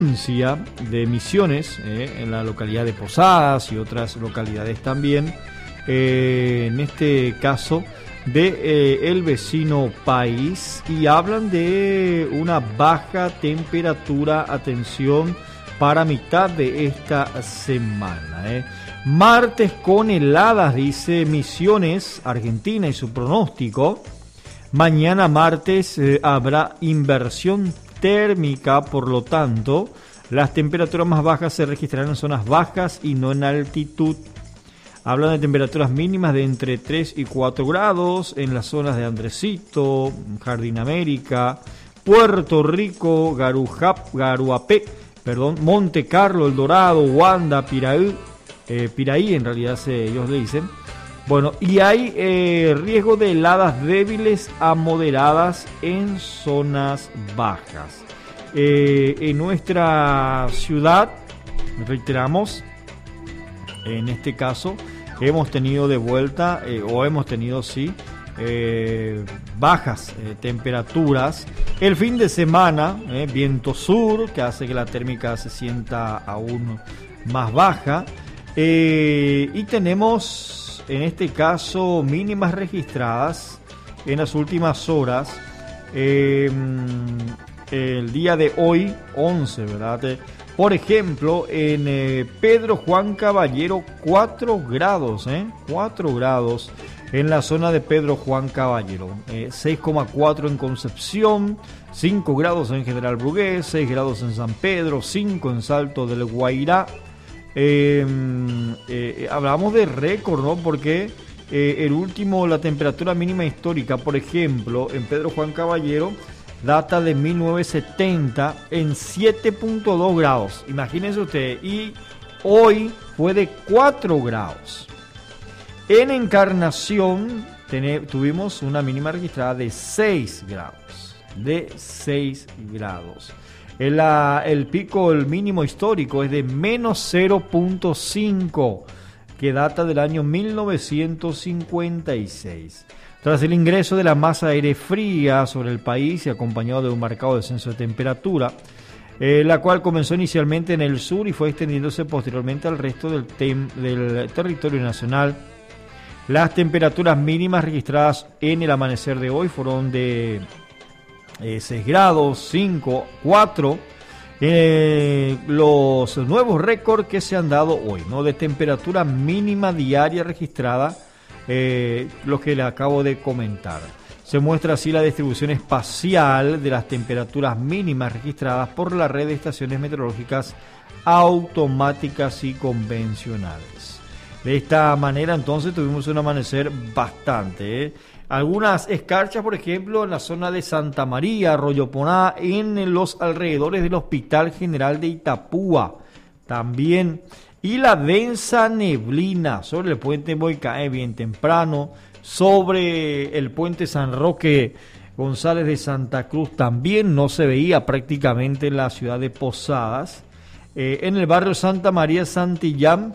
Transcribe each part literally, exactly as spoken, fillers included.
de Misiones, eh, en la localidad de Posadas y otras localidades también, eh, en este caso de eh, el vecino país, y hablan de una baja temperatura, atención, para mitad de esta semana. Eh. Martes con heladas, dice Misiones, Argentina, y su pronóstico. Mañana martes eh, habrá inversión térmica, por lo tanto, las temperaturas más bajas se registrarán en zonas bajas y no en altitud. Hablan de temperaturas mínimas de entre tres y cuatro grados en las zonas de Andresito, Jardín América, Puerto Rico, Garujap, Garuapé, perdón, Monte Carlo, El Dorado, Wanda, Piraí, eh, Piraí en realidad se, ellos le dicen. Bueno, y hay eh, riesgo de heladas débiles a moderadas en zonas bajas. Eh, en nuestra ciudad, reiteramos, en este caso, hemos tenido de vuelta, eh, o hemos tenido, sí, eh, bajas eh, temperaturas. El fin de semana, eh, viento sur, que hace que la térmica se sienta aún más baja. Eh, y tenemos... En este caso, mínimas registradas en las últimas horas. Eh, el día de hoy, once, ¿verdad? Por ejemplo, en eh, Pedro Juan Caballero, cuatro grados, ¿eh? cuatro grados en la zona de Pedro Juan Caballero. Eh, seis coma cuatro en Concepción, cinco grados en General Brugués, seis grados en San Pedro, cinco en Salto del Guairá. Eh, eh, hablamos de récord, ¿no? Porque eh, el último, la temperatura mínima histórica, por ejemplo, en Pedro Juan Caballero, data de mil novecientos setenta en siete punto dos grados. Imagínense ustedes, y hoy fue de cuatro grados. En Encarnación ten, tuvimos una mínima registrada de seis grados. De seis grados. El, el pico, el mínimo histórico, es de menos cero punto cinco, que data del año mil novecientos cincuenta y seis. Tras el ingreso de la masa de aire fría sobre el país y acompañado de un marcado descenso de temperatura, eh, la cual comenzó inicialmente en el sur y fue extendiéndose posteriormente al resto del, tem, del territorio nacional, las temperaturas mínimas registradas en el amanecer de hoy fueron de Eh, seis grados, cinco, cuatro, eh, los nuevos récords que se han dado hoy, ¿no? De temperatura mínima diaria registrada, eh, lo que le acabo de comentar. Se muestra así la distribución espacial de las temperaturas mínimas registradas por la red de estaciones meteorológicas automáticas y convencionales. De esta manera, entonces, tuvimos un amanecer bastante, ¿eh? Algunas escarchas, por ejemplo, en la zona de Santa María, Arroyo Poná, en los alrededores del Hospital General de Itapúa. También, y la densa neblina sobre el puente Boicaé bien temprano, sobre el puente San Roque González de Santa Cruz también no se veía prácticamente en la ciudad de Posadas. Eh, en el barrio Santa María Santillán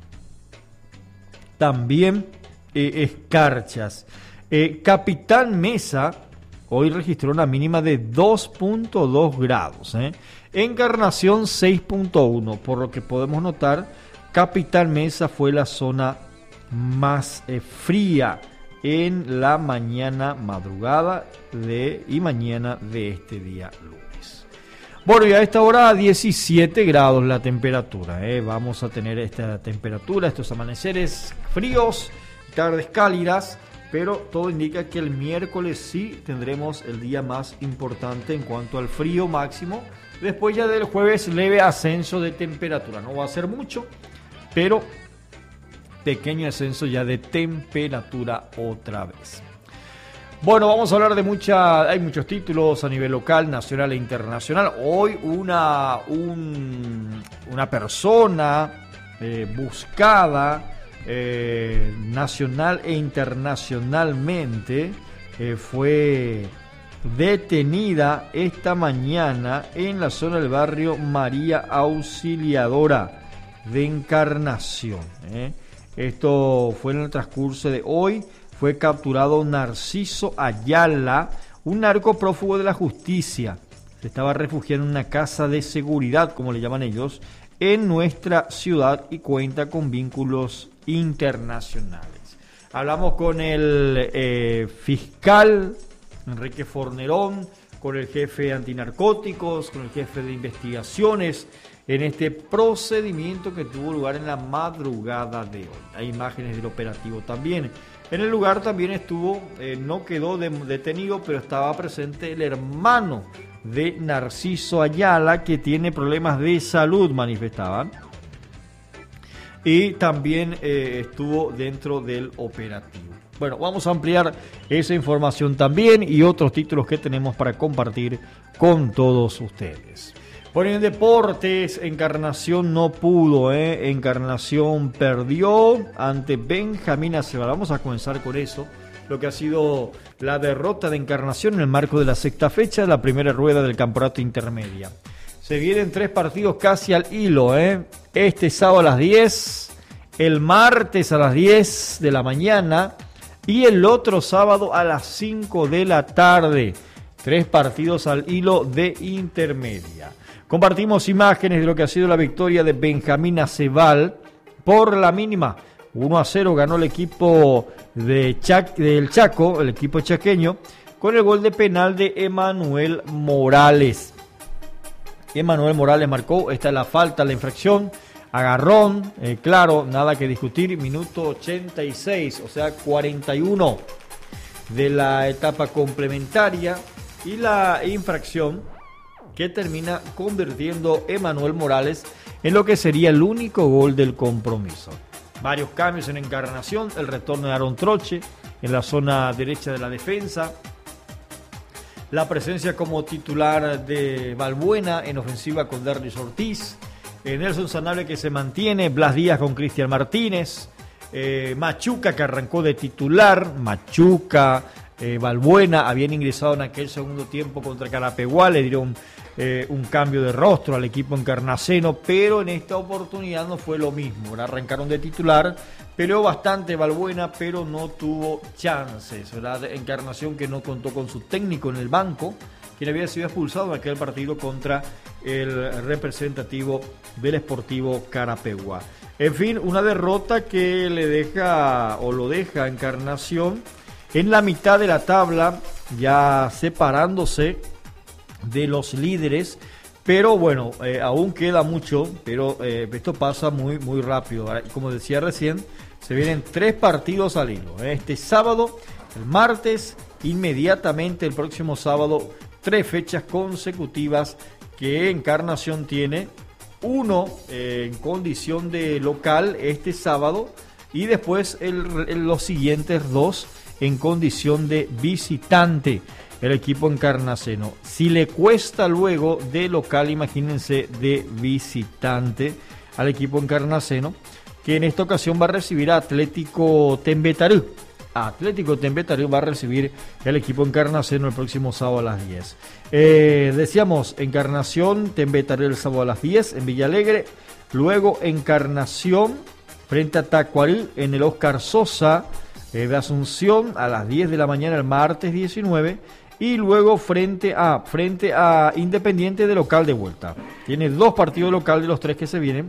también eh, escarchas. Eh, Capitán Mesa hoy registró una mínima de dos punto dos grados. ¿eh? Encarnación seis punto uno. Por lo que podemos notar, Capitán Mesa fue la zona más eh, fría en la mañana, madrugada de, y mañana de este día lunes. Bueno, y a esta hora diecisiete grados la temperatura. ¿eh? Vamos a tener esta temperatura, estos amaneceres fríos, tardes cálidas. Pero todo indica que el miércoles sí tendremos el día más importante en cuanto al frío máximo. Después ya del jueves leve ascenso de temperatura. No va a ser mucho, pero pequeño ascenso ya de temperatura otra vez. Bueno, vamos a hablar de mucha, hay muchos títulos a nivel local, nacional e internacional. Hoy una, un, una persona eh, buscada Eh, nacional e internacionalmente eh, fue detenida esta mañana en la zona del barrio María Auxiliadora de Encarnación. ¿eh? Esto fue en el transcurso de hoy. Fue capturado Narciso Ayala, un narcoprófugo de la justicia, se estaba refugiando en una casa de seguridad, como le llaman ellos, en nuestra ciudad y cuenta con vínculos internacionales. Hablamos con el eh, fiscal Enrique Fornerón, con el jefe antinarcóticos, con el jefe de investigaciones en este procedimiento que tuvo lugar en la madrugada de hoy. Hay imágenes del operativo también. En el lugar también estuvo, eh, no quedó de, detenido, pero estaba presente el hermano de Narciso Ayala, que tiene problemas de salud, manifestaban. Y también eh, estuvo dentro del operativo. Bueno, vamos a ampliar esa información también y otros títulos que tenemos para compartir con todos ustedes. Bueno, en deportes, Encarnación no pudo, ¿eh? Encarnación perdió ante Benjamín Aceval. Vamos a comenzar con eso, lo que ha sido la derrota de Encarnación en el marco de la sexta fecha de la primera rueda del campeonato intermedia. Se vienen tres partidos casi al hilo, ¿eh? Este sábado a las diez, el martes a las diez de la mañana y el otro sábado a las cinco de la tarde. Tres partidos al hilo de intermedia. Compartimos imágenes de lo que ha sido la victoria de Benjamín Aceval por la mínima. uno a cero ganó el equipo de Chac, del Chaco, el equipo chaqueño, con el gol de penal de Emanuel Morales. Emanuel Morales marcó, esta es la falta, la infracción, agarrón, eh, claro, nada que discutir, minuto ochenta y seis, o sea, cuarenta y uno de la etapa complementaria y la infracción que termina convirtiendo Emanuel Morales en lo que sería el único gol del compromiso. Varios cambios en Encarnación, el retorno de Aaron Troche en la zona derecha de la defensa, la presencia como titular de Balbuena en ofensiva con Derlis Ortiz, eh, Nelson Sanabria que se mantiene, Blas Díaz con Cristian Martínez, eh, Machuca que arrancó de titular, Machuca, eh, Balbuena habían ingresado en aquel segundo tiempo contra Carapeguá, le dieron eh, un cambio de rostro al equipo encarnaceno, pero en esta oportunidad no fue lo mismo, arrancaron de titular, peleó bastante Balbuena, pero no tuvo chances, ¿verdad? Encarnación que no contó con su técnico en el banco, quien había sido expulsado en aquel partido contra el representativo del Sportivo Carapeguá. En fin, una derrota que le deja o lo deja a Encarnación en la mitad de la tabla, ya separándose de los líderes, pero bueno, eh, aún queda mucho, pero eh, esto pasa muy, muy rápido. Como decía recién, se vienen tres partidos al hilo. Este sábado, el martes, inmediatamente el próximo sábado, tres fechas consecutivas que Encarnación tiene. Uno eh, en condición de local este sábado y después el, el, los siguientes dos en condición de visitante. El equipo encarnaceno. Si le cuesta luego de local, imagínense de visitante al equipo encarnaceno, que en esta ocasión va a recibir a Atlético Tembetarú. Atlético Tembetarú va a recibir el equipo encarnaceno el próximo sábado a las diez. Eh, decíamos, Encarnación, Tembetarú el sábado a las diez en Villalegre. Luego Encarnación frente a Tacuarí en el Oscar Sosa eh, de Asunción a las diez de la mañana el martes diecinueve. Y luego frente a, frente a Independiente de local de vuelta. Tiene dos partidos local de los tres que se vienen.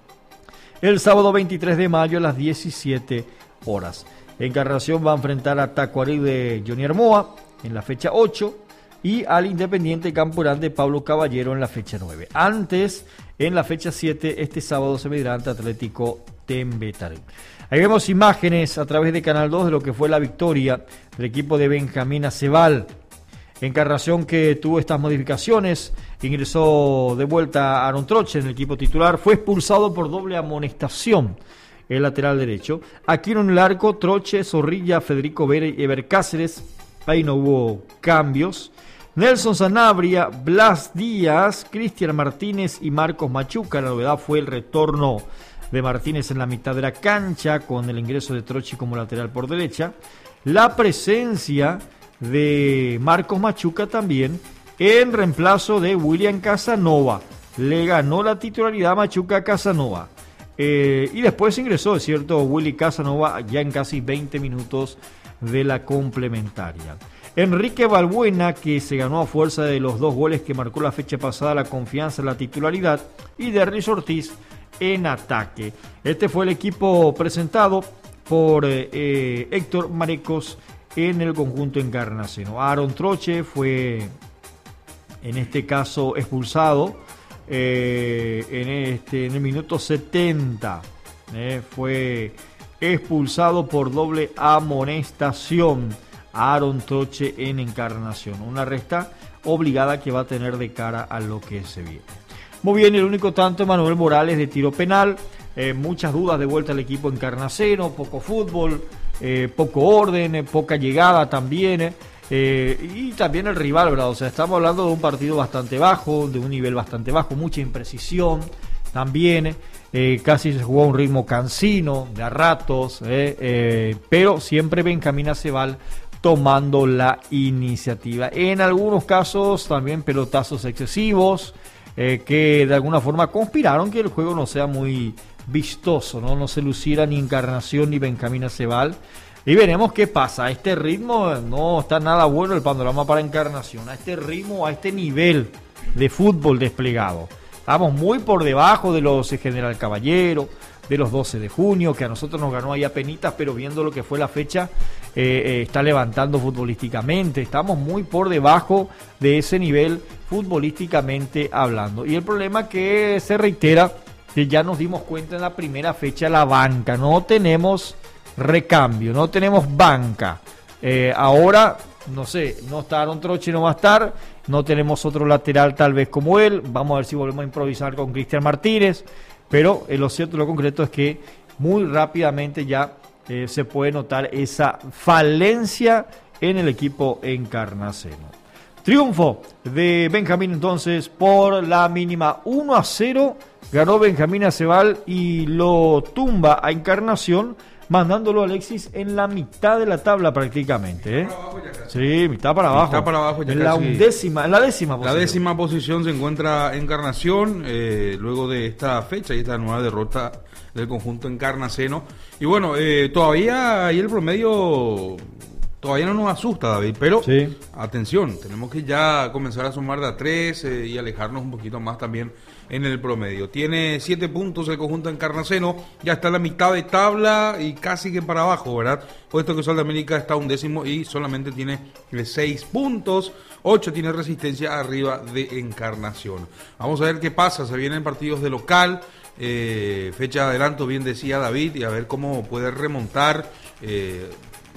El sábado veintitrés de mayo a las diecisiete horas. Encarnación va a enfrentar a Tacuarí de Johnny Hermoa en la fecha ocho. Y al Independiente Campurán de Pablo Caballero en la fecha nueve. Antes, en la fecha siete, este sábado se medirá ante Atlético Tembetarú. Ahí vemos imágenes a través de Canal dos de lo que fue la victoria del equipo de Benjamín Aceval. Encarnación que tuvo estas modificaciones, ingresó de vuelta Aaron Troche en el equipo titular, fue expulsado por doble amonestación el lateral derecho. Aquí en el arco, Troche, Zorrilla, Federico Vera y Eber Cáceres, ahí no hubo cambios. Nelson Sanabria, Blas Díaz, Cristian Martínez y Marcos Machuca. La novedad fue el retorno de Martínez en la mitad de la cancha con el ingreso de Troche como lateral por derecha. La presencia de Marcos Machuca también en reemplazo de William Casanova. Le ganó la titularidad a Machuca a Casanova. Eh, y después ingresó, es cierto, Willy Casanova ya en casi veinte minutos de la complementaria. Enrique Balbuena, que se ganó a fuerza de los dos goles que marcó la fecha pasada la confianza en la titularidad, y Derlis Ortiz en ataque. Este fue el equipo presentado por eh, Héctor Marecos en el conjunto encarnaceno. Aaron Troche fue en este caso expulsado eh, en, este, en el minuto setenta. Eh, fue expulsado por doble amonestación a Aaron Troche en Encarnación. Una resta obligada que va a tener de cara a lo que se viene. Muy bien, el único tanto Manuel Morales de tiro penal. Eh, muchas dudas de vuelta al equipo encarnaceno, poco fútbol, eh, poco orden, eh, poca llegada también. Eh, y también el rival, ¿verdad? O sea, estamos hablando de un partido bastante bajo, de un nivel bastante bajo, mucha imprecisión también. Eh, casi se jugó a un ritmo cansino, de a ratos, eh, eh, pero siempre Benjamín Aceval tomando la iniciativa. En algunos casos también pelotazos excesivos eh, que de alguna forma conspiraron que el juego no sea muy vistoso, no, no se luciera ni Encarnación ni Benjamín Aceval. Y veremos qué pasa. A este ritmo no está nada bueno el panorama para Encarnación. A este ritmo, a este nivel de fútbol desplegado. Estamos muy por debajo de los General Caballero, de los doce de junio, que a nosotros nos ganó ahí a penitas, pero viendo lo que fue la fecha, eh, eh, está levantando futbolísticamente. Estamos muy por debajo de ese nivel futbolísticamente hablando. Y el problema que se reitera, que ya nos dimos cuenta en la primera fecha, la banca. No tenemos recambio, no tenemos banca. Eh, ahora, no sé, no está Aaron Troche, no va a estar. No tenemos otro lateral tal vez como él. Vamos a ver si volvemos a improvisar con Cristian Martínez. Pero eh, lo cierto y lo concreto es que muy rápidamente ya eh, se puede notar esa falencia en el equipo encarnaceno. Triunfo de Benjamín entonces por la mínima uno a cero. Ganó Benjamín Aceval y lo tumba a Encarnación, mandándolo a Alexis en la mitad de la tabla prácticamente. ¿eh? Sí, mitad para abajo. Mitad para abajo ya en la casi. undécima, en la décima posición. La décima posición se encuentra Encarnación, eh, luego de esta fecha y esta nueva derrota del conjunto encarnaceno. Y bueno, eh, todavía ahí el promedio todavía no nos asusta, David, pero sí. Atención, tenemos que ya comenzar a sumar de a tres eh, y alejarnos un poquito más también en el promedio. Tiene siete puntos el conjunto encarnaceno, ya está en la mitad de tabla y casi que para abajo, ¿verdad? Puesto que Sol de América está un décimo y solamente tiene seis puntos, ocho tiene Resistencia arriba de Encarnación. Vamos a ver qué pasa, se vienen partidos de local, eh, fecha de adelanto, bien decía David, y a ver cómo puede remontar eh,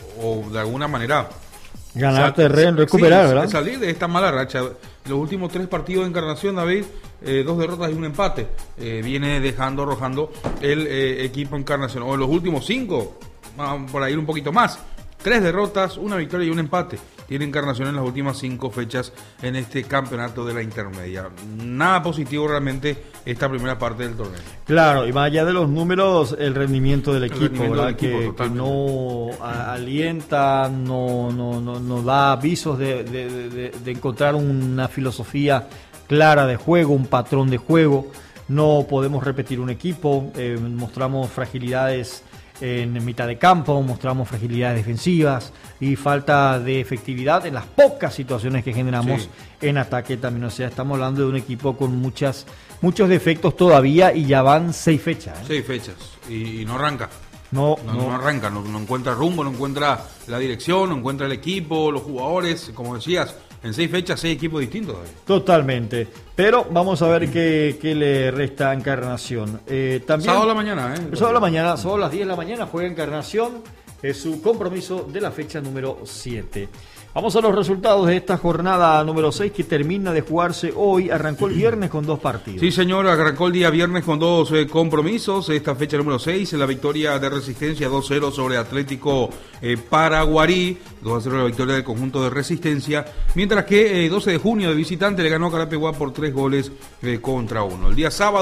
o de alguna manera ganar terreno, recuperar, sí, ¿verdad? Salir de esta mala racha. Los últimos tres partidos de Encarnación, David, eh, dos derrotas y un empate, eh, viene dejando, arrojando el eh, equipo Encarnación. O en los últimos cinco, vamos por ahí un poquito más, tres derrotas, una victoria y un empate. Tiene Encarnación en las últimas cinco fechas en este campeonato de la intermedia. Nada positivo realmente esta primera parte del torneo. Claro, y más allá de los números, el rendimiento del equipo, rendimiento ¿verdad? Del equipo, que, que no a, alienta, no, no, no, no da avisos de, de, de, de encontrar una filosofía clara de juego, un patrón de juego. No podemos repetir un equipo, eh, mostramos fragilidades en mitad de campo, mostramos fragilidades defensivas y falta de efectividad en las pocas situaciones que generamos sí. en ataque también. O sea, estamos hablando de un equipo con muchas muchos defectos todavía y ya van seis fechas. ¿eh? Seis fechas y, y no arranca. No, no, no. no arranca, no, no encuentra rumbo, no encuentra la dirección, no encuentra el equipo, los jugadores, como decías. En seis fechas, seis equipos distintos. David. Totalmente. Pero vamos a ver qué, qué le resta a Encarnación. Eh, también, sábado a la mañana, ¿eh? Sábado a la mañana, sábado a las diez de la mañana juega Encarnación. Es su compromiso de la fecha número siete. Vamos a los resultados de esta jornada número seis que termina de jugarse hoy. Arrancó el viernes con dos partidos. Sí, señor, arrancó el día viernes con dos eh, compromisos. Esta fecha número seis, la victoria de Resistencia dos cero sobre Atlético eh, Paraguarí. dos a cero la victoria del conjunto de Resistencia. Mientras que eh, doce de junio de visitante le ganó a Carapeguá por tres goles eh, contra uno. El día sábado,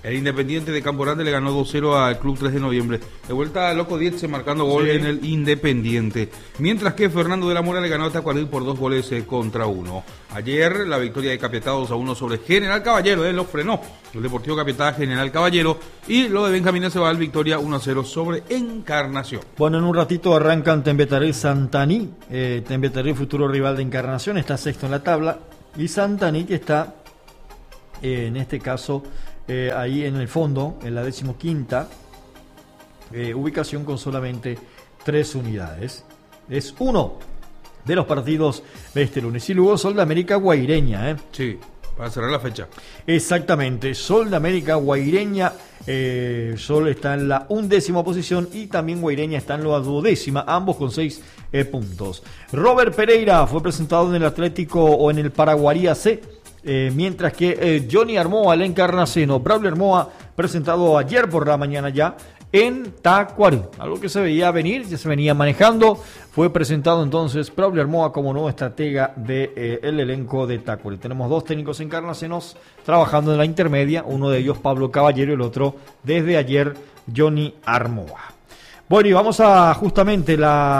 El Independiente de Campo Grande le ganó dos cero al Club tres de noviembre. De vuelta, Loco Dietze marcando gol sí. en el Independiente. Mientras que Fernando de la Mora le ganó a Tacuarí por dos goles eh, contra uno. Ayer, la victoria de Capiatá dos a uno sobre General Caballero, eh, lo frenó el Deportivo Capiatá General Caballero. Y lo de Benjamín Aceval, victoria uno a cero sobre Encarnación. Bueno, en un ratito arrancan Tembetaré Santaní. Eh, Tembetaré, futuro rival de Encarnación, está sexto en la tabla. Y Santaní, que está, eh, en este caso, eh, ahí en el fondo, en la decimoquinta eh, ubicación con solamente tres unidades. Es uno de los partidos de este lunes. Y luego Sol de América Guaireña. ¿eh? Sí, para cerrar la fecha. Exactamente, Sol de América Guaireña. Eh, Sol está en la undécima posición y también Guaireña está en la duodécima, ambos con seis eh, puntos. Robert Pereira fue presentado en el Atlético o en el Paraguaría C, eh, mientras que eh, Johnny Armoa, el Encarnaceno, Braulio Armoa, presentado ayer por la mañana ya en Tacuarí, algo que se veía venir, ya se venía manejando. Fue presentado entonces Braulio Armoa como nuevo estratega del de, eh, elenco de Tacuarí. Tenemos dos técnicos encarnacenos trabajando en la intermedia, uno de ellos Pablo Caballero y el otro desde ayer Johnny Armoa. Bueno, y vamos a justamente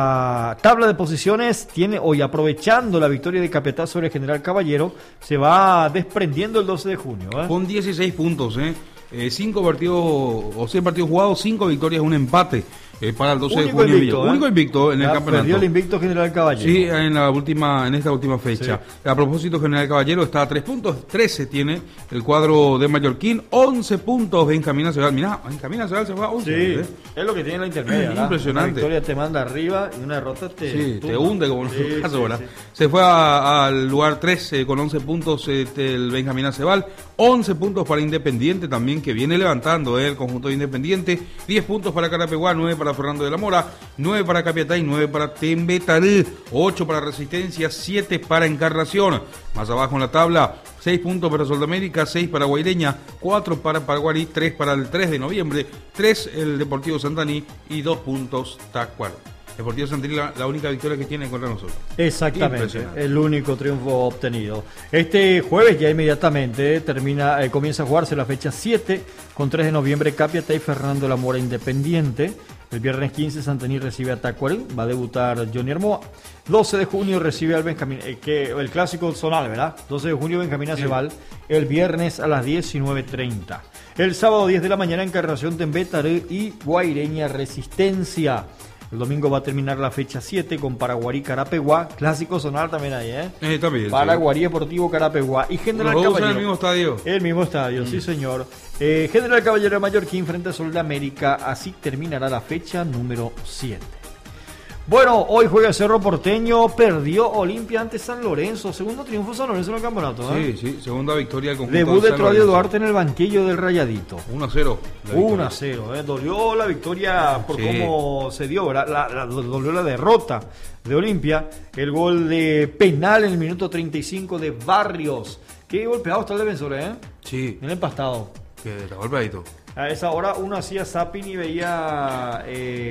la tabla de posiciones. Tiene hoy, aprovechando la victoria de Capiatá sobre General Caballero, se va desprendiendo el doce de junio. ¿eh? Con dieciséis puntos, ¿eh? Eh, cinco partidos o seis partidos jugados, cinco victorias, un empate eh, para el doce único de junio. Invicto, ¿eh? Único invicto en ya el campeonato. Perdió el invicto General Caballero. Sí, en la última, en esta última fecha. Sí. A propósito, General Caballero está a tres puntos, trece tiene el cuadro de Mallorquín, once puntos Benjamín Aceval. Mirá, Benjamín Aceval se fue a once. Sí, ¿eh? es lo que tiene la intermedia. Impresionante. Una victoria te manda arriba y una derrota te, sí, te hunde, como en sí, su caso, sí, ¿verdad? Sí. Se fue al lugar trece con once puntos este, el Benjamín Aceval, once puntos para Independiente también, que viene levantando eh, el conjunto de Independiente, diez puntos para Carapeguá, nueve para Fernando de la Mora, nueve para Capiatá y nueve para Tembetaré, ocho para Resistencia, siete para Encarnación. Más abajo en la tabla, seis puntos para Sol de América, seis para Guaireña, cuatro para Paraguarí, tres para el tres de noviembre, tres el Deportivo Santaní y dos puntos Tacuarí. Deportivo Santaní la, la única victoria que tiene contra nosotros. Exactamente, el único triunfo obtenido. Este jueves ya inmediatamente termina, eh, comienza a jugarse la fecha siete con tres de noviembre Capiatá y Fernando de la Mora Independiente. El viernes quince Santaní recibe a Tacuarí, va a debutar Johnny Armoa. doce de junio recibe al Benjamín, eh, que el clásico zonal, ¿verdad? doce de junio Benjamín Aceval, sí. El viernes a las diecinueve treinta. El sábado diez de la mañana Encarnación Tembetaré y Guaireña Resistencia. El domingo va a terminar la fecha siete con Paraguarí Carapeguá, clásico zonal también ahí, ¿eh? eh también, Paraguarí sí. Deportivo Carapeguá y General Los dos Caballero. en el mismo estadio. El mismo estadio, mm. sí señor. Eh, General Caballero de Mallorquín frente a Sol de América, así terminará la fecha número siete. Bueno, hoy juega Cerro Porteño, perdió Olimpia ante San Lorenzo, segundo triunfo San Lorenzo en el campeonato. ¿eh? Sí, sí, segunda victoria del conjunto Debut de, de Claudio Lorenzo. Duarte en el banquillo del Rayadito. uno a cero. uno a cero, ¿eh? Dolió la victoria por sí. cómo se dio, la, la, la, dolió la derrota de Olimpia. El gol de penal en el minuto treinta y cinco de Barrios. Qué golpeado está el defensor, ¿eh? Sí. En el empastado. Que está golpeadito. A esa hora uno hacía zapping y veía...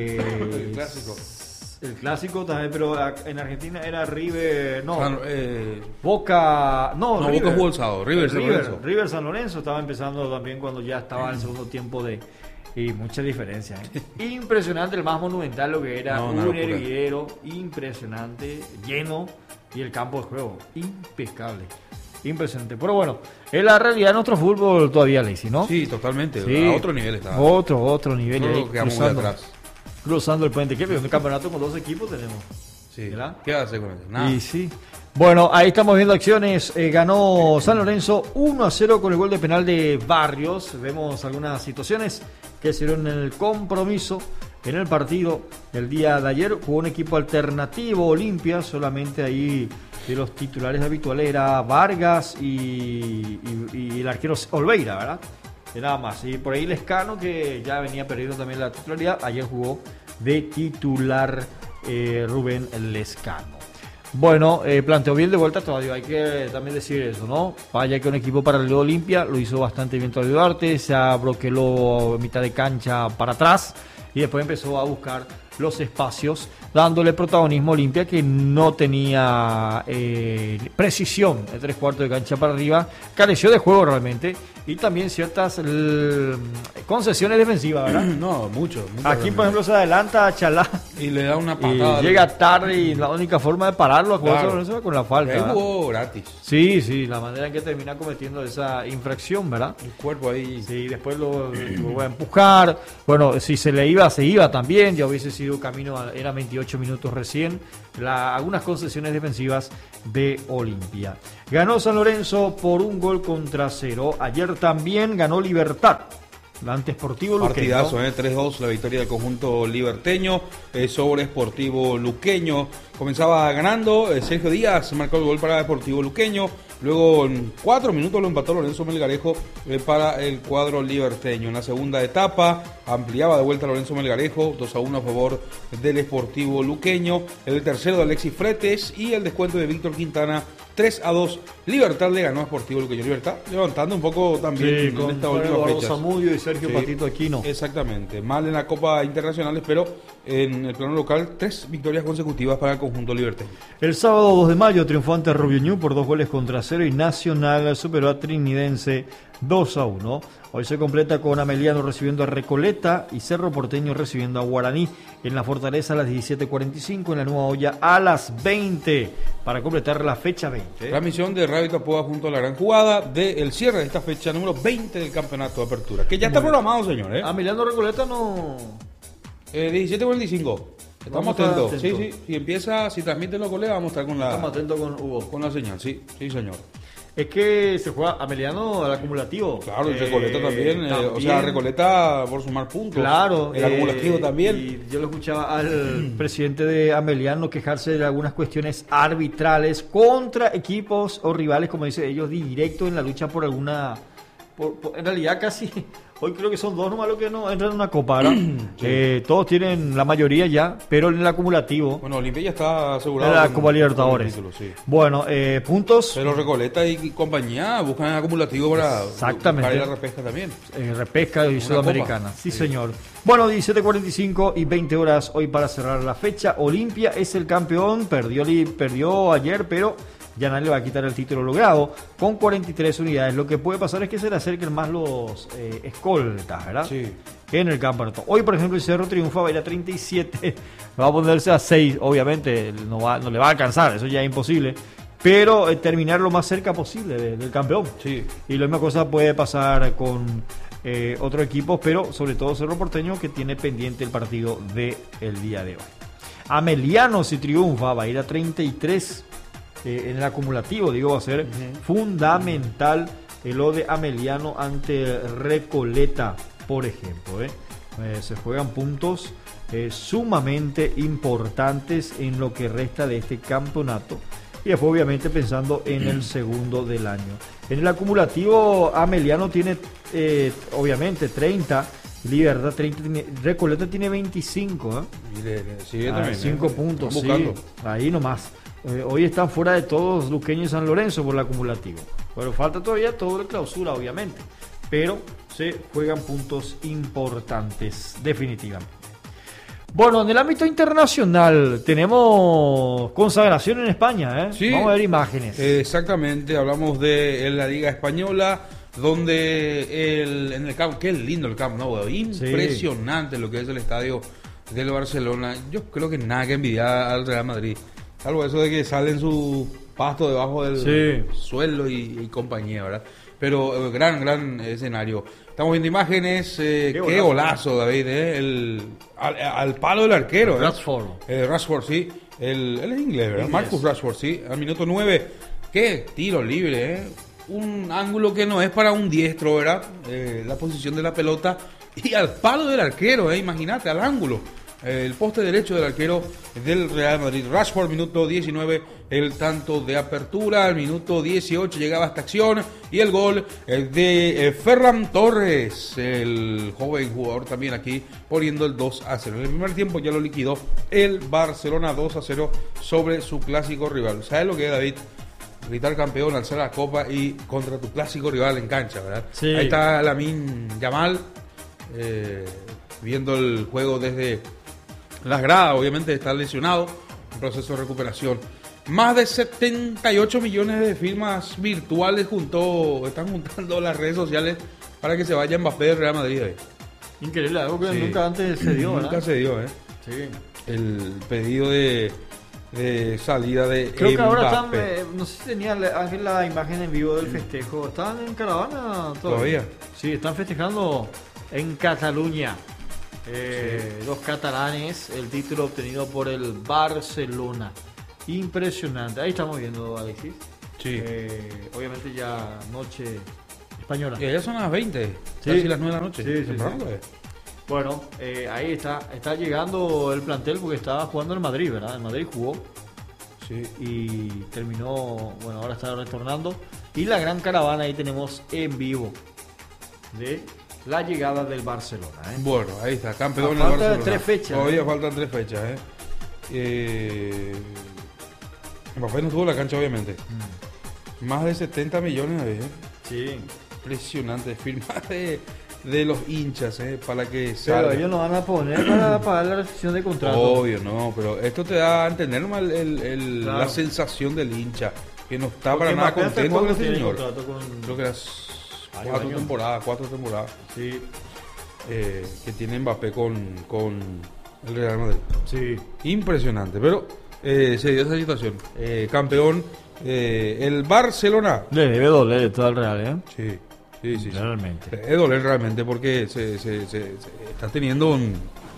Eh, el clásico. El clásico también, pero en Argentina era River, no, San, eh, Boca, no, no River, Boca Bolsado, River, River, San Lorenzo. River San Lorenzo estaba empezando también cuando ya estaba el segundo tiempo de y mucha diferencia. ¿eh? Impresionante, el más monumental lo que era, no, un hervidero impresionante, lleno y el campo de juego impecable. Impresionante, pero bueno, es la realidad de nuestro fútbol todavía, Lacey, ¿no? Sí, totalmente, sí, a otro nivel estaba. Otro, otro nivel. Todo ahí, lo quedamos cruzando, muy atrás. Cruzando el puente. ¿Qué? Un campeonato con dos equipos tenemos. Sí, ¿verdad? ¿Qué hace con eso? Nada. Y sí. Bueno, ahí estamos viendo acciones. Eh, ganó San Lorenzo uno a cero con el gol de penal de Barrios. Vemos algunas situaciones que se dieron en el compromiso. En el partido el día de ayer jugó un equipo alternativo, Olimpia, solamente ahí de los titulares habituales era Vargas y, y, y el arquero Olveira, ¿verdad? Y nada más. Y por ahí Lescano, que ya venía perdiendo también la titularidad, ayer jugó de titular eh, Rubén Lescano. Bueno, eh, planteó bien de vuelta todavía, hay que también decir eso, ¿no? Vaya que un equipo paralelo a Olimpia, lo hizo bastante bien Claudio Duarte, se abroqueló mitad de cancha para atrás y después empezó a buscar los espacios, dándole protagonismo a Olimpia, que no tenía eh, precisión de tres cuartos de cancha para arriba, careció de juego realmente y también ciertas l- concesiones defensivas, ¿verdad? No, mucho. Aquí, por ejemplo, se adelanta a Chalá Y le da una y patada. llega tarde y la única forma de pararlo a Claro. Lorenzo es con la falta. Ahí ¿verdad? jugó gratis. Sí, sí, la manera en que termina cometiendo esa infracción, ¿verdad? El cuerpo ahí. Sí, después lo, lo va a empujar. Bueno, si se le iba, se iba también. Ya hubiese sido camino, a, eran veintiocho minutos recién. La, algunas concesiones defensivas de Olimpia. Ganó San Lorenzo por un gol contra cero. Ayer también ganó Libertad. La ante Sportivo Luqueño. Partidazo, ¿eh? tres dos la victoria del conjunto liberteño eh, sobre Sportivo Luqueño. Comenzaba ganando, eh, Sergio Díaz marcó el gol para Sportivo Luqueño. Luego en cuatro minutos lo empató Lorenzo Melgarejo eh, para el cuadro liberteño. En la segunda etapa ampliaba de vuelta Lorenzo Melgarejo, dos a uno a favor del Sportivo Luqueño. El tercero de Alexis Fretes y el descuento de Víctor Quintana, tres a dos. Libertad le ganó a Sportivo Luqueño. Libertad levantando un poco también Sí, en con esta última Eduardo fecha. Zamudio y Sergio Sí, Patito Aquino. Exactamente. Mal en la Copa Internacionales, pero en el plano local, tres victorias consecutivas para el conjunto liberteño. El sábado dos de mayo triunfó ante Rubio Ñu por dos goles contra cero y Nacional superó a Trinidense dos a uno. Hoy se completa con Ameliano recibiendo a Recoleta y Cerro Porteño recibiendo a Guaraní en la Fortaleza a las diecisiete cuarenta y cinco, en la Nueva Olla a las veinte para completar la fecha veinte. Transmisión de Radio Itapoa junto a la gran jugada del cierre de esta fecha número veinte del Campeonato de Apertura, que ya está programado, señor. ¿eh? Ameliano Recoleta no... Eh, diecisiete cuarenta y cinco. Estamos Vamos a estar atentos. Sí, atentos. sí. Si empieza, si transmiten los colegas, vamos a estar con la, Estamos atentos con Hugo. con la señal. Sí, sí, señor. Es que se juega Ameliano al acumulativo. Claro, el Eh, Recoleta también, eh, o también. sea, Recoleta por sumar puntos. Claro, El acumulativo eh, también. Y yo lo escuchaba al presidente de Ameliano quejarse de algunas cuestiones arbitrales contra equipos o rivales, como dice ellos, directo en la lucha por alguna. Por, por- en realidad, casi. Hoy creo que son dos nomás los que no entran en una copa, ¿verdad? Eh, todos tienen, la mayoría ya, pero en el acumulativo. Bueno, Olimpia ya está asegurado. En la con- Copa Libertadores. con el título, sí. Bueno, eh, puntos. Pero Recoleta y compañía buscan el acumulativo para, Exactamente. para ir a la repesca también. Eh, repesca y Una sudamericana. copa. Sí, Sí. señor. Bueno, diecisiete cuarenta y cinco y veinte horas hoy para cerrar la fecha. Olimpia es el campeón, perdió, li- perdió ayer, pero ya nadie le va a quitar el título logrado con cuarenta y tres unidades. Lo que puede pasar es que se le acerquen más los eh, escoltas, ¿verdad? Sí. En el campeonato. Hoy, por ejemplo, el Cerro triunfa, va a ir a treinta y siete, va a ponerse a seis, obviamente no, va, no le va a alcanzar, eso ya es imposible, pero eh, terminar lo más cerca posible de- del campeón. Sí. Y la misma cosa puede pasar con eh, otros equipos, pero sobre todo Cerro Porteño, que tiene pendiente el partido del día de hoy. Ameliano, si triunfa, va a ir a treinta y tres eh, en el acumulativo, digo, va a ser fundamental el lo de Ameliano ante Recoleta, por ejemplo. ¿eh? Eh, se juegan puntos eh, sumamente importantes en lo que resta de este campeonato. Y después, obviamente, pensando en el segundo del año. En el acumulativo, Ameliano tiene, eh, obviamente, treinta. Libertad treinta. Tiene, Recoleta tiene veinticinco. ¿eh? Mire, sigue Ah, también. cinco ¿eh? puntos, Están sí. buscando. Ahí nomás. Eh, hoy están fuera de todos Luqueño y San Lorenzo por el acumulativo. Pero falta todavía todo de clausura, obviamente. Pero se juegan puntos importantes, definitivamente. Bueno, en el ámbito internacional tenemos consagración en España, ¿eh? Sí. Vamos a ver imágenes. Eh, Exactamente, hablamos de en la Liga Española, donde el, en el campo, qué lindo el Camp Nou, impresionante lo que es el estadio del Barcelona. Yo creo que nada que envidiar al Real Madrid, salvo eso de que salen su pasto debajo del Sí. suelo y, y compañía, ¿verdad? Pero eh, gran, gran escenario. Estamos viendo imágenes, eh, Qué qué, golazo. golazo, David, eh, el, al, al palo del arquero. eh. Rashford. Eh, Rashford, sí. El, él es inglés, ¿verdad? Inglés. Marcus Rashford, sí. Al minuto nueve. Qué tiro libre, ¿eh? Un ángulo que no es para un diestro, ¿verdad? Eh, la posición de la pelota. Y al palo del arquero, ¿eh? Imagínate, al ángulo. Eh, el poste derecho del arquero del Real Madrid. Rashford, minuto diecinueve, el tanto de apertura. Al minuto dieciocho llegaba esta acción. Y el gol eh, de eh, Ferran Torres, el joven jugador también aquí, poniendo el dos a cero. En el primer tiempo ya lo liquidó el Barcelona dos a cero sobre su clásico rival. ¿Sabes lo que es, David? Gritar campeón, alzar la copa y contra tu clásico rival en cancha, ¿verdad? Sí. Ahí está Lamine Yamal, eh, viendo el juego desde las gradas, obviamente está lesionado, en proceso de recuperación. Más de setenta y ocho millones de firmas virtuales juntó, están juntando las redes sociales para que se vaya Mbappé del Real Madrid. ¿eh? Increíble, algo que Sí. nunca antes se dio, ¿verdad? Nunca se dio, ¿eh? Sí. El pedido de, de salida de Creo que ahora están, Mbappé. eh, no sé si tenía Ángel la imagen en vivo del festejo. ¿Están en caravana todavía? ¿Todavía? Sí, están festejando en Cataluña. Eh, Sí. Los catalanes, el título obtenido por el Barcelona. Impresionante. Ahí estamos viendo, Alexis. Sí. Eh, obviamente ya noche española. Y allá son las veinte, Sí. casi las nueve de la noche. Sí, sí, Temprano, sí. pues. Bueno, eh, ahí está, está llegando el plantel porque estaba jugando en Madrid, ¿verdad? En Madrid jugó Sí. y terminó, bueno, ahora está retornando. Y la gran caravana ahí tenemos en vivo de la llegada del Barcelona. ¿eh? Bueno, ahí está, campeón A del falta de Barcelona. tres fechas, Todavía ¿eh? faltan tres fechas, ¿eh? eh Mbappé no tuvo la cancha, obviamente. Mm. Más de setenta millones, ¿eh? Sí, Impresionante, firmas de, de los hinchas, ¿eh? Para que pero salga. ellos no van a poner para pagar la rescisión de contrato. Obvio, no, pero esto te da a entender más el, el- el- Claro. la sensación del hincha, que no está Porque para nada Mbappé, ¿hasta contento con cuándo este tiene señor. contrato con- Creo que las Varios cuatro años. temporadas, cuatro temporadas Sí, eh, que tiene Mbappé con, con el Real Madrid. sí. Impresionante, pero eh, se dio esa situación. Eh, campeón, eh, el Barcelona. Le debe doler todo el Real, ¿eh? Sí, sí, sí. sí. Realmente. Es doler realmente porque se, se- se- se está teniendo un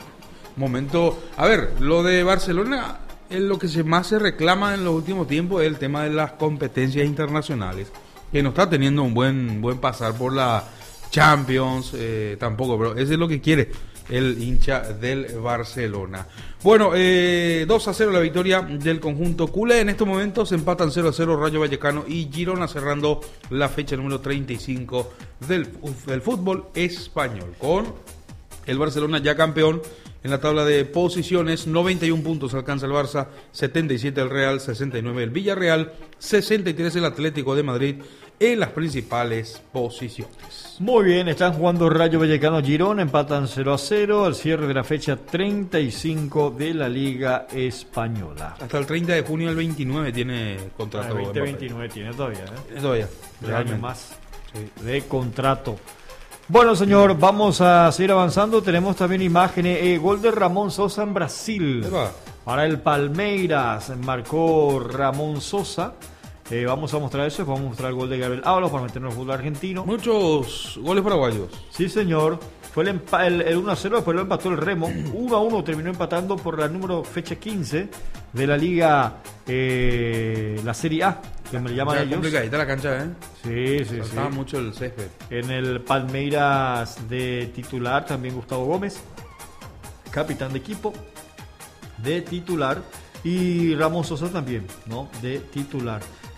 momento. A ver, lo de Barcelona, es lo que se más se reclama en los últimos tiempos es el tema de las competencias internacionales, que no está teniendo un buen buen pasar por la Champions, eh, tampoco, pero eso es lo que quiere el hincha del Barcelona. Bueno, eh, dos a cero la victoria del conjunto culé. En estos momentos se empatan cero a cero Rayo Vallecano y Girona, cerrando la fecha número treinta y cinco del, del fútbol español, con el Barcelona ya campeón en la tabla de posiciones. Noventa y un puntos alcanza el Barça, setenta y siete el Real, sesenta y nueve el Villarreal, sesenta y tres el Atlético de Madrid en las principales posiciones. Muy bien, están jugando Rayo Vallecano Girona, empatan cero a cero al cierre de la fecha treinta y cinco de la Liga Española. Hasta el treinta de junio del veintinueve tiene contrato. Ah, veinte Mbappé. veintinueve tiene todavía, ¿eh? Tiene todavía, Un año realmente. más Sí. de contrato. Bueno, señor, vamos a seguir avanzando. Tenemos también imágenes. Eh, gol de Ramón Sosa en Brasil. Ahí va. Para el Palmeiras marcó Ramón Sosa. Eh, vamos a mostrar eso. Vamos a mostrar el gol de Gabriel Ábalos para meternos en el fútbol argentino. Muchos goles paraguayos. Sí, señor. Fue el, empa- el, el uno a cero, después lo empató el Remo. uno a uno terminó empatando por la número fecha quince de la Liga, eh, la Serie A, que me le llaman Está ellos. complicadita la cancha, ¿eh? Sí, sí, sí. Faltaba mucho el césped. En el Palmeiras de titular también Gustavo Gómez, capitán de equipo de titular, y Ramón Sosa también, ¿no? De titular.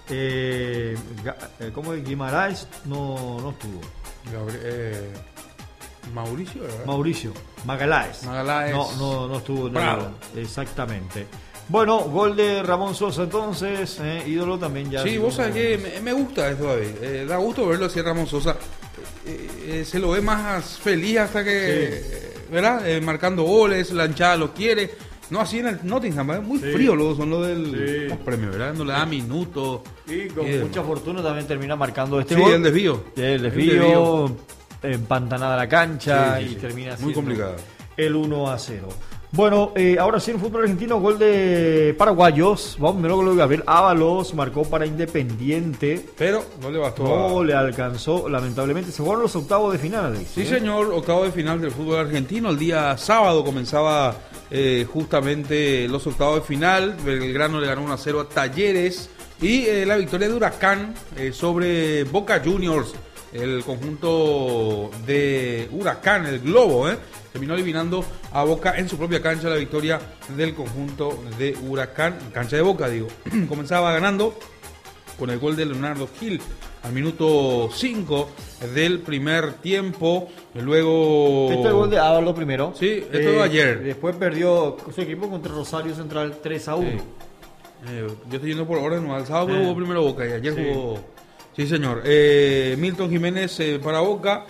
Eh, Ga- eh, ¿Cómo es? Guimaraes no, no estuvo. Gabriel, eh, Mauricio, ¿verdad? Mauricio Magaláes. Magaláes. No, no, no estuvo. no, Bravo. exactamente. Bueno, gol de Ramón Sosa entonces, eh, ídolo también ya. Sí, vos sabés que me, me gusta esto, David. Eh, da gusto verlo así a Ramón Sosa. Eh, eh, se lo ve más feliz hasta que, eh, ¿verdad? Eh, marcando goles, la hinchada lo quiere. No así en el Nottingham, ¿eh? Muy Sí. frío los son los del Sí. los premios, ¿verdad? No le da minutos. Y con Y demás. mucha fortuna también termina marcando este Sí, gol. el desvío. El El desvío, desvío. empantanada la cancha Sí, sí, y sí. termina Muy siendo complicado. el uno a cero. Bueno, eh, ahora sí, el fútbol argentino, gol de paraguayos. Vamos primero con lo de Gabriel Ábalos, marcó para Independiente. Pero no le bastó. No a- le alcanzó, lamentablemente. Se jugaron los octavos de final, Alex, Sí, ¿eh? señor, octavo de final del fútbol argentino. El día sábado comenzaba eh, justamente los octavos de final. Belgrano le ganó uno a cero a Talleres. Y eh, la victoria de Huracán eh, sobre Boca Juniors. El conjunto de Huracán, el Globo, ¿eh? terminó eliminando a Boca en su propia cancha. La victoria del conjunto de Huracán, cancha de Boca, digo. Comenzaba ganando con el gol de Leonardo Gil al minuto cinco del primer tiempo. Luego. Este es el gol de Ábalos primero. Sí, esto de ayer. Después perdió su equipo contra Rosario Central tres a uno. Sí. Eh, yo estoy yendo por orden, no, el sábado Eh. jugó primero Boca y ayer Sí. jugó. Sí, señor. Eh, Milton Jiménez eh, para Boca.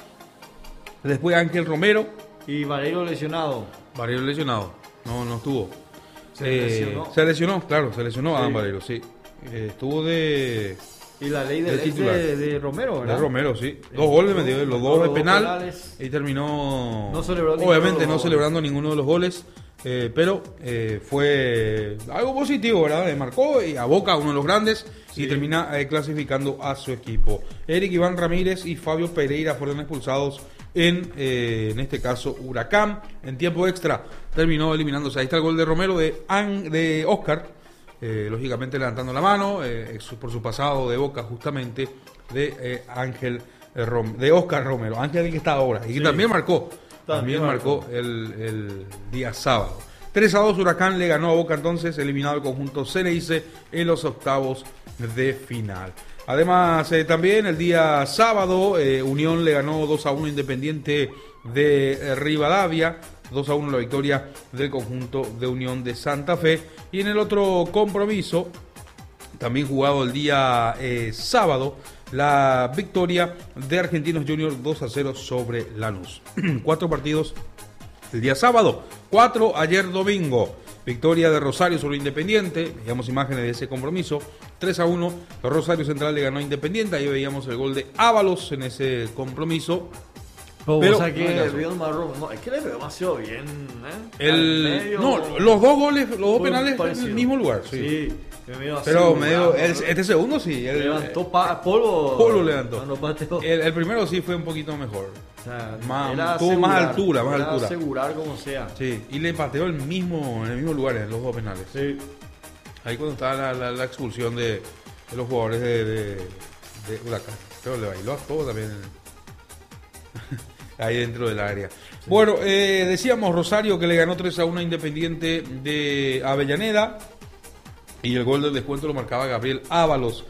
Después Ángel Romero. Y Valerio lesionado. Varios lesionados. No, no estuvo. Se eh, lesionó. Se lesionó, claro, se lesionó Sí. Adán Valero, sí. Eh, estuvo de... Y la ley de, de es titular. de, de Romero, ¿verdad? De Romero, sí. Dos goles metió, los dos de dos penal. penales. Y terminó. No celebró ninguno obviamente de los no goles. celebrando ninguno de los goles. eh, pero eh, fue algo positivo, ¿verdad? Eh, marcó y a Boca, uno de los grandes. Sí. Y termina eh, clasificando a su equipo. Eric Iván Ramírez y Fabio Pereira fueron expulsados en, eh, en este caso, Huracán. En tiempo extra terminó eliminándose. Ahí está el gol de Romero de, An- de Oscar. Eh, lógicamente levantando la mano eh, su- por su pasado de Boca justamente de eh, Ángel eh, Rom- de Oscar Romero, Ángel que está ahora y que Sí. también marcó también, También marcó, marcó. el, el día sábado. tres a dos Huracán le ganó a Boca, entonces eliminado el conjunto Ceneice en los octavos de final. Además eh, también el día sábado eh, Unión le ganó dos a uno Independiente de eh, Rivadavia, dos a uno la victoria del conjunto de Unión de Santa Fe. Y en el otro compromiso, también jugado el día eh, sábado, la victoria de Argentinos Juniors dos a cero sobre Lanús. Cuatro partidos el día sábado, cuatro ayer domingo. Victoria de Rosario sobre Independiente, veíamos imágenes de ese compromiso, tres a uno, Rosario Central le ganó a Independiente, ahí veíamos el gol de Ábalos en ese compromiso. Pero, Pero- o sea que no hay caso. vio Marrón, no, es que le veo demasiado bien, ¿eh? El, Al medio, no, los dos goles, los dos fue penales en parecido. el mismo lugar, sí. Sí, medio Pero asegurado, medio, el- ¿no? este segundo sí. El, levantó pa- polvo. polvo levantó. Cuando pateó. el, el primero sí fue un poquito mejor. O sea, más- era tuvo más asegurar, altura, más era altura. asegurar como sea. Sí, y le pateó el mismo, en el mismo lugar, en los dos penales. Sí. Ahí cuando estaba la, la- la expulsión de, de los jugadores de, de, de Huracán. Pero le bailó a todo también. Ahí dentro del área. Bueno, eh, decíamos Rosario que le ganó tres a uno a Independiente de Avellaneda. Y el gol del descuento lo marcaba Gabriel Ábalos.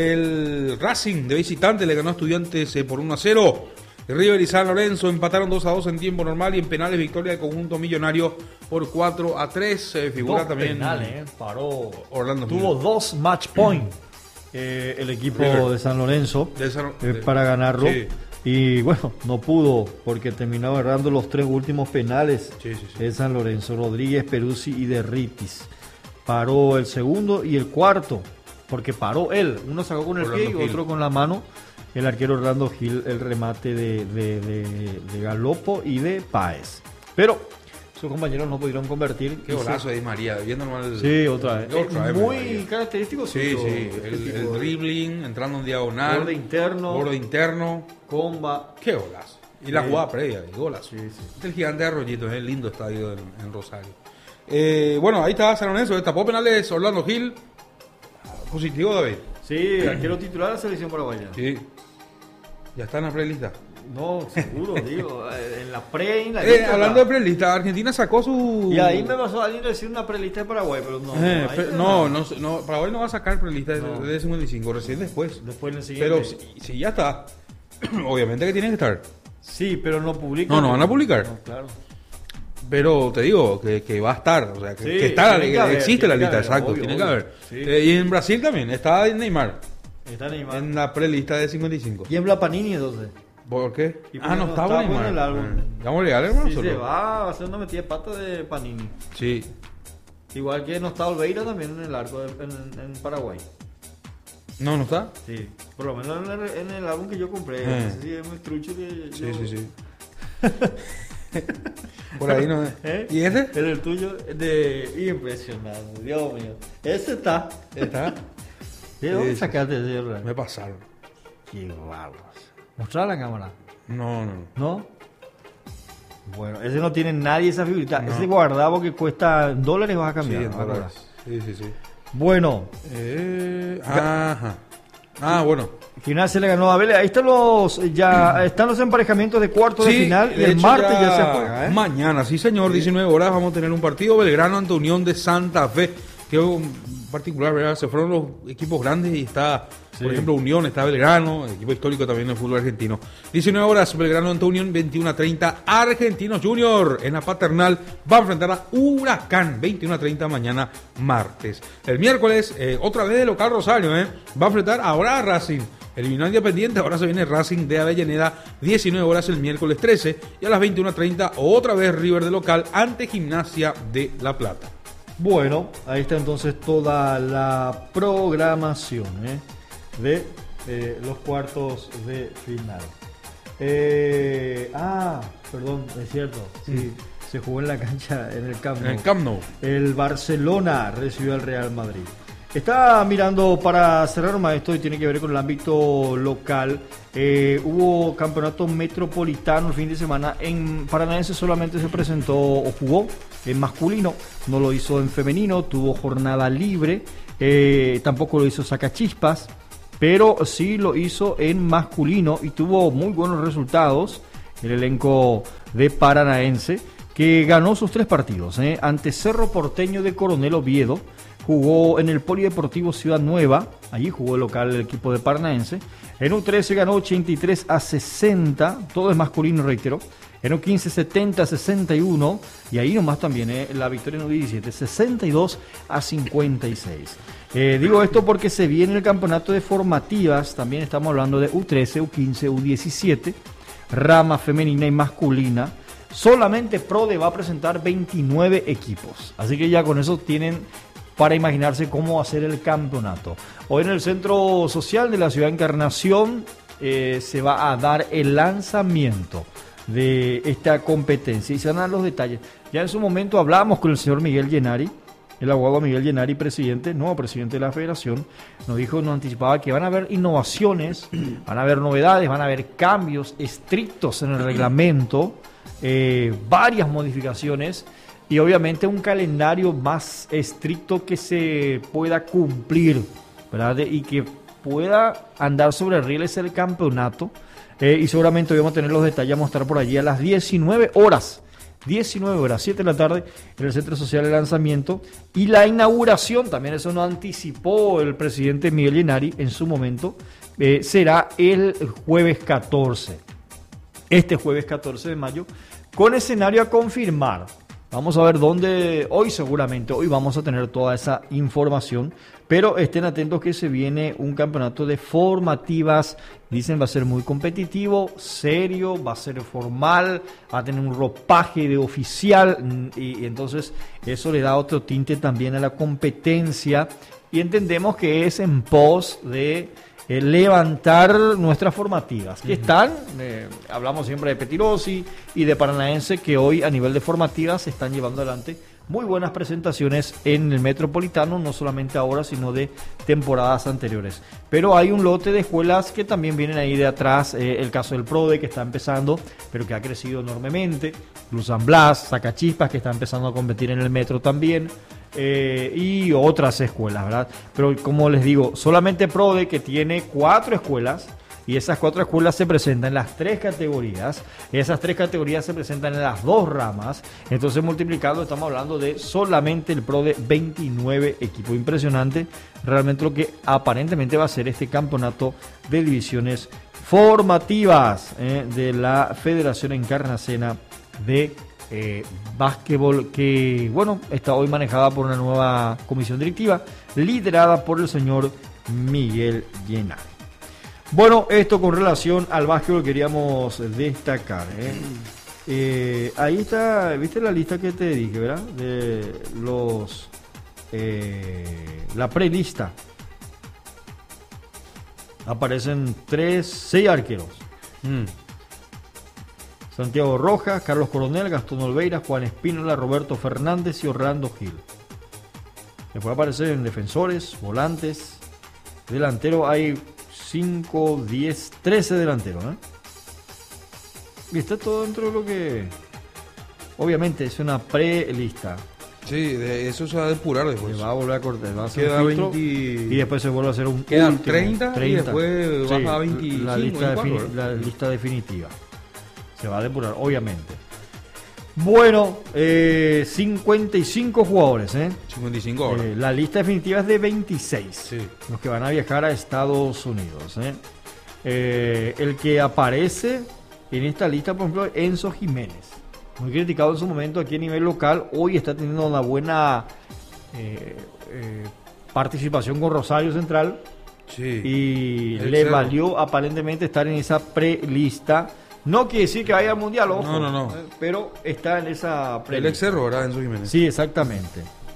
El Racing de visitante le ganó a Estudiantes eh, por uno a cero. River y San Lorenzo empataron dos a dos en tiempo normal y en penales victoria del conjunto millonario por cuatro a tres. Eh, figura Dos también penales, ¿eh? Paró. Orlando Tuvo Gil. dos match point eh, el equipo River. de San Lorenzo De San- eh, de- para ganarlo. Sí. Y bueno, no pudo porque terminó agarrando los tres últimos penales Sí, sí, sí. de San Lorenzo, Rodríguez, Peruzzi y Derritis. Paró el segundo y el cuarto, porque paró él. Uno sacó con el Orlando pie y Gil. otro con la mano. El arquero Orlando Gil, el remate de, de, de, de Galopo y de Páez. Pero sus compañeros no pudieron convertir. Qué golazo de Di María, viendo nomás el- Sí, otra vez. Otra Es vez, muy María. característico. Sí, suyo, sí, este el, tipo el de- dribbling, entrando en diagonal. Borde interno. Borde interno. Comba. Qué golazo. Y la Sí. jugada previa, y golazo. Sí, sí. Este es el gigante de Arroyito, es el lindo estadio en, en Rosario. Eh, bueno, ahí está San Lorenzo, destapó penales Orlando Gil. Positivo, David. Sí, arquero titular de la selección paraguaya. Sí. Ya está en la prelista. No, seguro, digo. eh, En la pre, en la Eh, lista, hablando de ¿no? prelista, Argentina sacó su. Y ahí me pasó alguien decir una prelista de Paraguay, pero no. Eh, ahí pe- no, no, sé, no, Paraguay no va a sacar prelista de, No. de cincuenta y cinco, recién después. Después en el siguiente. Pero si, si ya está, obviamente que tiene que estar. Sí, pero no publican. No, no van a publicar. No, claro. Pero te digo que, que va a estar, o sea, que, Sí, que está la, tiene que que haber, existe la tiene lista, que haber, exacto, obvio, tiene que obvio. haber. Sí. Eh, y en Brasil también, está Neymar Está Neymar. en la prelista de cincuenta y cinco. ¿Quién habla Panini entonces? ¿Por qué? ¿Y por Ah, qué no no estaba estaba Neymar. en el álbum? Ah, Vamos a llegar, hermano. Si se solo. va, va a ser una metida de pata de Panini. Sí. Igual que no está Olveira también en el arco de- en, en Paraguay. No, no está. Sí, por lo menos en el, en el álbum que yo compré. Eh. No sé si es muy trucho que Sí, yo- sí, sí. Por ahí no. ¿Eh? ¿Y ese? En el tuyo, de impresionante, Dios mío. Ese está. Está. ¿De dónde Sí, sí, sacaste ese, Hernán? Me pasaron. Qué barbos. Mostrar la cámara. No, no, no. ¿No? Bueno, ese no tiene nadie esa figurita. No. Ese guardado que cuesta dólares vas a Sí, cambiar. en ¿no? Ahora. dólares. Sí, sí, sí. Bueno, Eh, ajá. Ah, bueno. final se le ganó a Vélez. Ahí están los ya están los emparejamientos de cuartos de Sí, final y de el hecho martes ya, se juega, ¿eh? Mañana, sí señor, diecinueve horas vamos a tener un partido Belgrano ante Unión de Santa Fe. Que un particular, ¿verdad? Se fueron los equipos grandes y está, Sí. por ejemplo, Unión, está Belgrano, equipo histórico también en el fútbol argentino. diecinueve horas, Belgrano ante Unión, veintiuno a treinta, Argentinos Junior en la Paternal va a enfrentar a Huracán, veintiuno a treinta mañana martes. El miércoles, eh, otra vez de local Rosario, ¿eh? Va a enfrentar ahora a Racing. Eliminó a Independiente, ahora se viene Racing de Avellaneda, diecinueve horas el miércoles trece y a las veintiuno a treinta otra vez River de local ante Gimnasia de La Plata. Bueno, ahí está entonces toda la programación ¿eh? de eh, los cuartos de final. Eh, ah, perdón, es cierto, sí, mm. se jugó en la cancha, en el Camp Nou. En el Camp Nou. El Barcelona recibió al Real Madrid. Está mirando para cerrar, maestro, y tiene que ver con el ámbito local. Eh, hubo campeonato metropolitano el fin de semana. En Paranaense solamente se presentó o jugó en masculino, no lo hizo en femenino, tuvo jornada libre, eh, tampoco lo hizo Sacachispas, pero sí lo hizo en masculino y tuvo muy buenos resultados el elenco de Paranaense, que ganó sus tres partidos eh, ante Cerro Porteño de Coronel Oviedo. Jugó en el Polideportivo Ciudad Nueva, allí jugó el local el equipo de Paranaense. En U trece ganó ochenta y tres a sesenta, todo es masculino, reitero. En U quince setenta a sesenta y uno, y ahí nomás también eh, la victoria en U diecisiete, sesenta y dos a cincuenta y seis. Eh, digo esto porque se viene el campeonato de formativas, también estamos hablando de U trece, U quince, U diecisiete, rama femenina y masculina. Solamente PRODE va a presentar veintinueve equipos, así que ya con eso tienen para imaginarse cómo va a ser el campeonato. Hoy en el Centro Social de la Ciudad de Encarnación eh, se va a dar el lanzamiento de esta competencia y se van a dar los detalles. Ya en su momento hablamos con el señor Miguel Llenari, el abogado Miguel Llenari, presidente, nuevo presidente de la federación, nos dijo, nos anticipaba que van a haber innovaciones, van a haber novedades, van a haber cambios estrictos en el reglamento, eh, varias modificaciones, y obviamente un calendario más estricto que se pueda cumplir, ¿verdad? Y que pueda andar sobre rieles el campeonato. Eh, y seguramente hoy vamos a tener los detalles a mostrar por allí a las diecinueve horas. diecinueve horas, siete de la tarde, en el Centro Social de Lanzamiento. Y la inauguración, también eso nos anticipó el presidente Miguel Llenari en su momento, eh, será el jueves catorce. Este jueves catorce de mayo, con escenario a confirmar. Vamos a ver dónde, hoy seguramente, hoy vamos a tener toda esa información, pero estén atentos que se viene un campeonato de formativas, dicen va a ser muy competitivo, serio, va a ser formal, va a tener un ropaje de oficial, y, y entonces eso le da otro tinte también a la competencia, y entendemos que es en pos de Eh, levantar nuestras formativas, que uh-huh. están, eh, hablamos siempre de Petirosi y de Paranaense, que hoy a nivel de formativas se están llevando adelante muy buenas presentaciones en el Metropolitano, no solamente ahora, sino de temporadas anteriores. Pero hay un lote de escuelas que también vienen ahí de atrás, eh, el caso del PRODE, que está empezando, pero que ha crecido enormemente, Luz San Blas, Sacachispas, que está empezando a competir en el Metro también, Eh, y otras escuelas, ¿verdad? Pero como les digo, solamente PRODE, que tiene cuatro escuelas, y esas cuatro escuelas se presentan en las tres categorías, esas tres categorías se presentan en las dos ramas, entonces multiplicando estamos hablando de solamente el PRODE veintinueve equipos. Impresionante realmente lo que aparentemente va a ser este campeonato de divisiones formativas eh, de la Federación Encarnacena de Eh, básquetbol, que bueno, está hoy manejada por una nueva comisión directiva liderada por el señor Miguel Llenari. Bueno, esto con relación al básquetbol queríamos destacar ¿eh? Eh, ahí está, viste la lista que te dije, ¿verdad? De los eh, la prelista, aparecen tres, seis arqueros. mm. Santiago Rojas, Carlos Coronel, Gastón Olveira, Juan Espínola, Roberto Fernández y Orlando Gil. Después aparecen defensores, volantes, delantero. Hay cinco, diez, trece delanteros. ¿eh? Y está todo dentro de lo que... Obviamente es una pre-lista. Sí, de eso se va a depurar después. Se va a volver a cortar. Va a hacer Queda un filtro, veinte... y después se vuelve a hacer un Quedan último, treinta, treinta y después sí, baja a veinticinco. La lista, veinticuatro, defini- la lista definitiva. Se va a depurar, obviamente. Bueno, eh, cincuenta y cinco jugadores. ¿eh? cincuenta y cinco ahora. Eh, la lista definitiva es de veintiséis. Sí. Los que van a viajar a Estados Unidos. ¿eh? Eh, el que aparece en esta lista, por ejemplo, Enzo Jiménez. Muy criticado en su momento aquí a nivel local. Hoy está teniendo una buena eh, eh, participación con Rosario Central. Sí. Y El le Cerro. valió aparentemente estar en esa prelista. No quiere decir que vaya al mundial, ojo, No, no, no. pero está en esa El prelista. ex Cerro, ¿verdad? Enzo Jiménez. Sí, exactamente.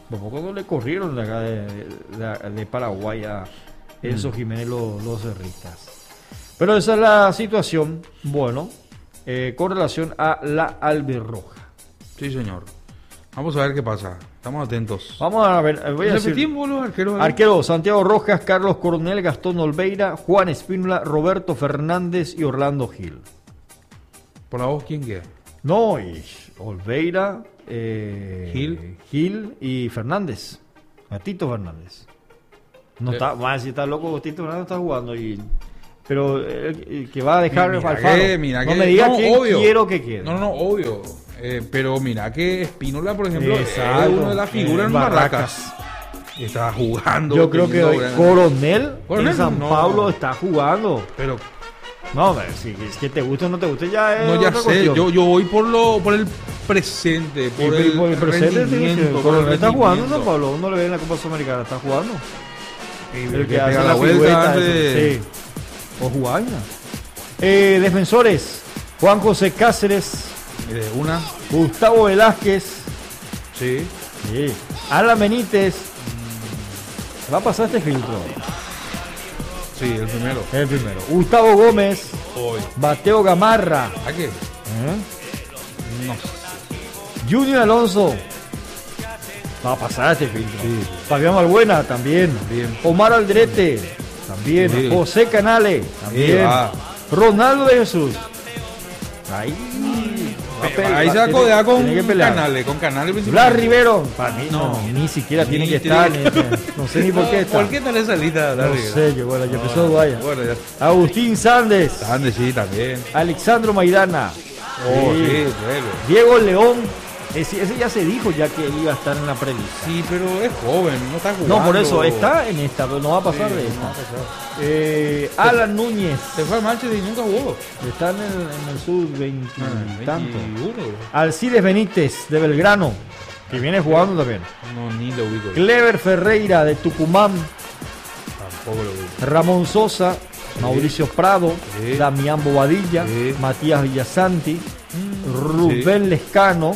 Por poco no le corrieron de acá de, de, de Paraguay a Enzo mm. Jiménez los, los cerristas. Pero esa es la situación, bueno, eh, con relación a la albirroja. Sí, señor. Vamos a ver qué pasa. Estamos atentos. Vamos a ver. Voy a decir, los arqueros. Arqueros: Santiago Rojas, Carlos Coronel, Gastón Olveira, Juan Espínola, Roberto Fernández y Orlando Gil. ¿Por la voz quién queda? No, y Olveira, eh, Gil. Gil y Fernández. A Tito Fernández. No eh. está, más si está loco, Tito Fernández está jugando. Y, pero el, el que va a dejar mira Alfaro. Que, mira no que, me diga no, quién obvio. quiero que quede. No, no, no, obvio. Eh, pero mira que Espínola, por ejemplo, Exacto. es una de las figuras eh, en Barracas. Está jugando. Yo creo que hoy Coronel, Coronel en San no. Pablo está jugando. Pero no, a ver, si es que te guste o no te guste ya es no, ya otra sé. cuestión. Yo, yo voy por lo por el presente, por, y, el, por el presente. rendimiento. Coronel está jugando en San Pablo. Uno le ve en la Copa Sudamericana, está jugando. Y el que, que hace la, la vuelta de... sí. O jugando. Eh, defensores: Juan José Cáceres, eh, una Gustavo Velázquez, sí, sí. Alan Benítez. Va a pasar este filtro. Sí, el primero. El primero. Gustavo Gómez. Hoy. Mateo Gamarra. ¿A qué? ¿Eh? No. Junior Alonso. Va a pasar este filtro. Sí. Fabián Balbuena también. Bien. Omar Aldrete también. Sí. José Canale también. Sí, Ronaldo de Jesús. Ahí. Pero ahí se va a codear con Canales, con Canales. Blas Rivero, para mí no, no, ni siquiera ni tiene que tiene estar, que... Ni, no sé ni por qué está. ¿Por qué tal esa lista? No sé, yo, bueno, ya empezó Guaya. Bueno, ya. Agustín Sández. Sández, sí, también. Alexandro Maidana. Oh, sí, sí bueno. Diego León. Ese, ese ya se dijo ya que iba a estar en la prelista. Sí, pero es joven, no está jugando. No, por eso, está en esta, pero no va a pasar sí, de esta. No va a pasar. Eh, Alan Núñez. Se fue al Manchester y nunca jugó. Está en el, en el sub veinte Ah, y tanto. veintiuno. Alcides Benítez, de Belgrano, que viene jugando también. No, ni lo ubico. Clever Ferreira, de Tucumán. Tampoco lo ubico. Ramón Sosa, sí. Mauricio Prado, sí. Damián Bobadilla, sí. Matías Villasanti, mm, Rubén sí. Lescano,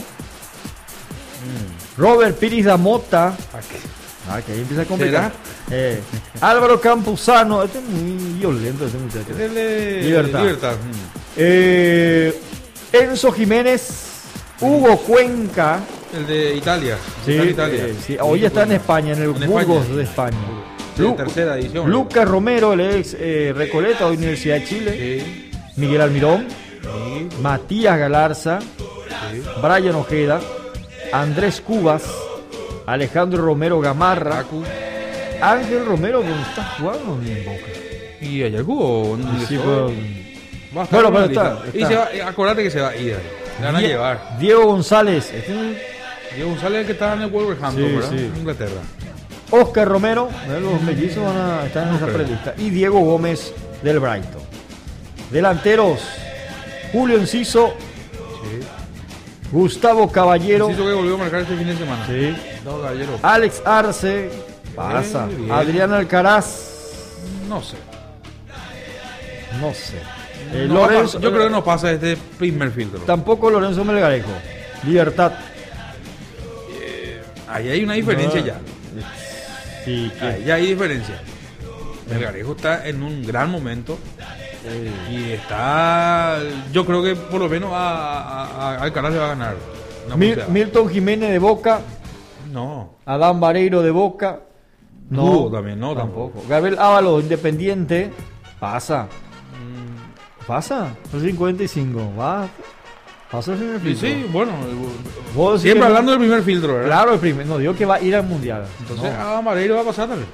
mm. Robert Piris da Mota. Ah, que ahí empieza a complicar. Eh, Álvaro Campuzano, este es muy violento este muchacho. Este es el de Libertad. Libertad. Eh, Enzo Jiménez, Hugo Cuenca. El de Italia. Sí, está en Italia. Eh, sí. Hoy está en España, en el en Burgos España. de España. Sí, Lu tercera edición. Lucas Romero, el ex eh, Recoleta de Universidad de Chile. Sí. Miguel Almirón. Sí. Matías Galarza. Sí. Brian Ojeda. Andrés Cubas. Alejandro Romero Gamarra. Acu. Ángel Romero, que está jugando en Boca. Y ayer jugó. No sí, pero... Va a estar bueno, pero está, está. Y se va, acordate que se va a ir. Le van a Die llevar. Diego González. Este... Diego González es el que estaba en el Wolverhampton, sí, ¿verdad? Sí. En Inglaterra. Oscar Romero, los mellizos van a estar en esa okay. prelista. Y Diego Gómez del Brighton. Delanteros: Julio Enciso, sí. Gustavo Caballero. Enciso que volvió a marcar este fin de semana. Sí. No, Caballero. Alex Arce. Pasa. Bien, bien. Adrián Alcaraz. No sé. No sé. Eh, no Lorenzo, pasa, yo creo que no pasa este primer filtro. Tampoco Lorenzo Melgarejo. Libertad. Eh, ahí hay una diferencia no. ya. Sí, ahí ya hay diferencia. Melgarejo está en un gran momento. Sí. Y está. Yo creo que por lo menos a, a, a Alcaraz le va a ganar. Mil, Milton Jiménez de Boca. No. Adán Vareiro de Boca. No, Hugo también, no, tampoco. tampoco. Gabriel Ábalos, Independiente. Pasa. Mm. Pasa. cincuenta y cinco. Va. Pasa el primer filtro. Sí, sí, bueno. Siempre hablando no? del primer filtro, ¿verdad? Claro, el primer. No, digo que va a ir al mundial. Entonces, no. Adán Vareiro va a pasar también.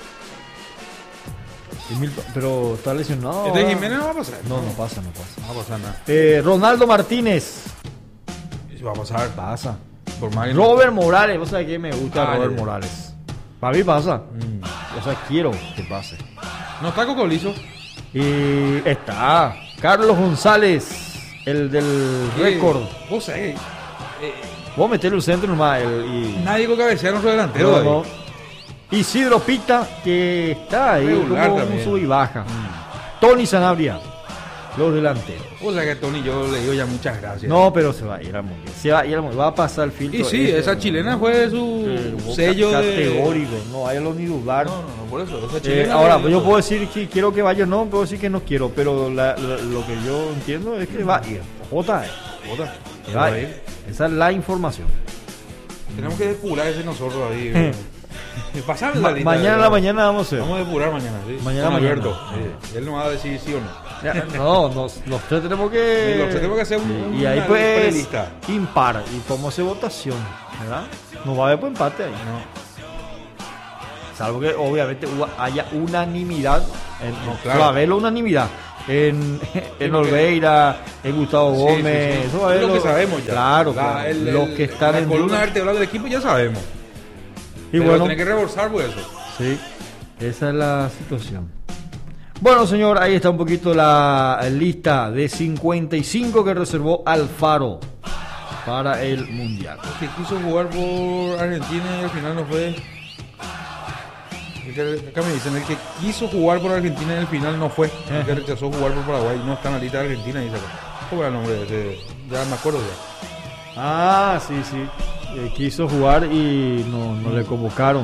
Pero está lesionado. ¿Este Jiménez no va a pasar? No, no pasa, no pasa. No va a pasar nada. Eh, Ronaldo Martínez. Va a pasar. Pasa. Por más Robert no. Morales. ¿Vos sabés que me gusta ah, Robert ya. Morales? Para mí pasa. Mm. O sea, quiero que pase. ¿No está Cocolizo? Y está Carlos González, el del ¿Qué? récord. Vos sabés. Eh, Vos meterle un centro nomás. El, y... Nadie con cabecea a nuestro delantero. No, no. Isidro Pita, que está ahí regular como un sub y baja. Mm. Tony Sanabria, los delanteros. O sea que Tony yo le digo ya muchas gracias. No, pero se va a ir al mundial. Se va a ir al mundial. Va a pasar el filtro. Y sí, ese, esa ¿no? chilena fue su Eh, sello categórico. de... No, hay lo ni dudar. No, no, no, por eso. Esa Eh, chilena ahora, de- yo puedo decir que quiero que vaya, no, puedo decir que no quiero, pero la- la- lo que yo entiendo es que va a ir. Jota, eh, Jota, que va a ir. Esa es la información. Tenemos que depurar ese nosotros ahí. eh. Pasame la Ma- lista, mañana a la ¿verdad? mañana vamos a hacer. Vamos a depurar mañana, sí. Mañana, Con mañana. Alberto. Ah. Sí. Él nos va a decir sí o no. Ya, no, nos- los tres tenemos que. Sí, los tres tenemos que hacer un- Sí, una y ahí pues prelista. impar y cómo hacer votación, ¿verdad? No va a haber pues empate ahí. No. Salvo que obviamente hubo- haya unanimidad. En, No, claro. Va a haber la unanimidad. En, en porque- Olveira, en Gustavo Sí, Gómez. sí, sí. Eso va a Es haber lo que sabemos ya. Claro, La- claro. el- los el- que están la en columna duda. vertebral del equipo ya sabemos. Y Pero bueno, tiene que reforzar por eso. sí, esa es la situación. Bueno, señor, ahí está un poquito la lista de cincuenta y cinco que reservó Alfaro para el Mundial. Que quiso jugar por Argentina y al final no fue. El que- Acá me dicen, el que quiso jugar por Argentina y al final no fue. El que rechazó jugar por Paraguay no está en la lista de Argentina. Dice acá. ¿Cómo era el nombre de ese? Ya me acuerdo ya. Ah, sí, sí. Eh, quiso jugar y no, no le convocaron.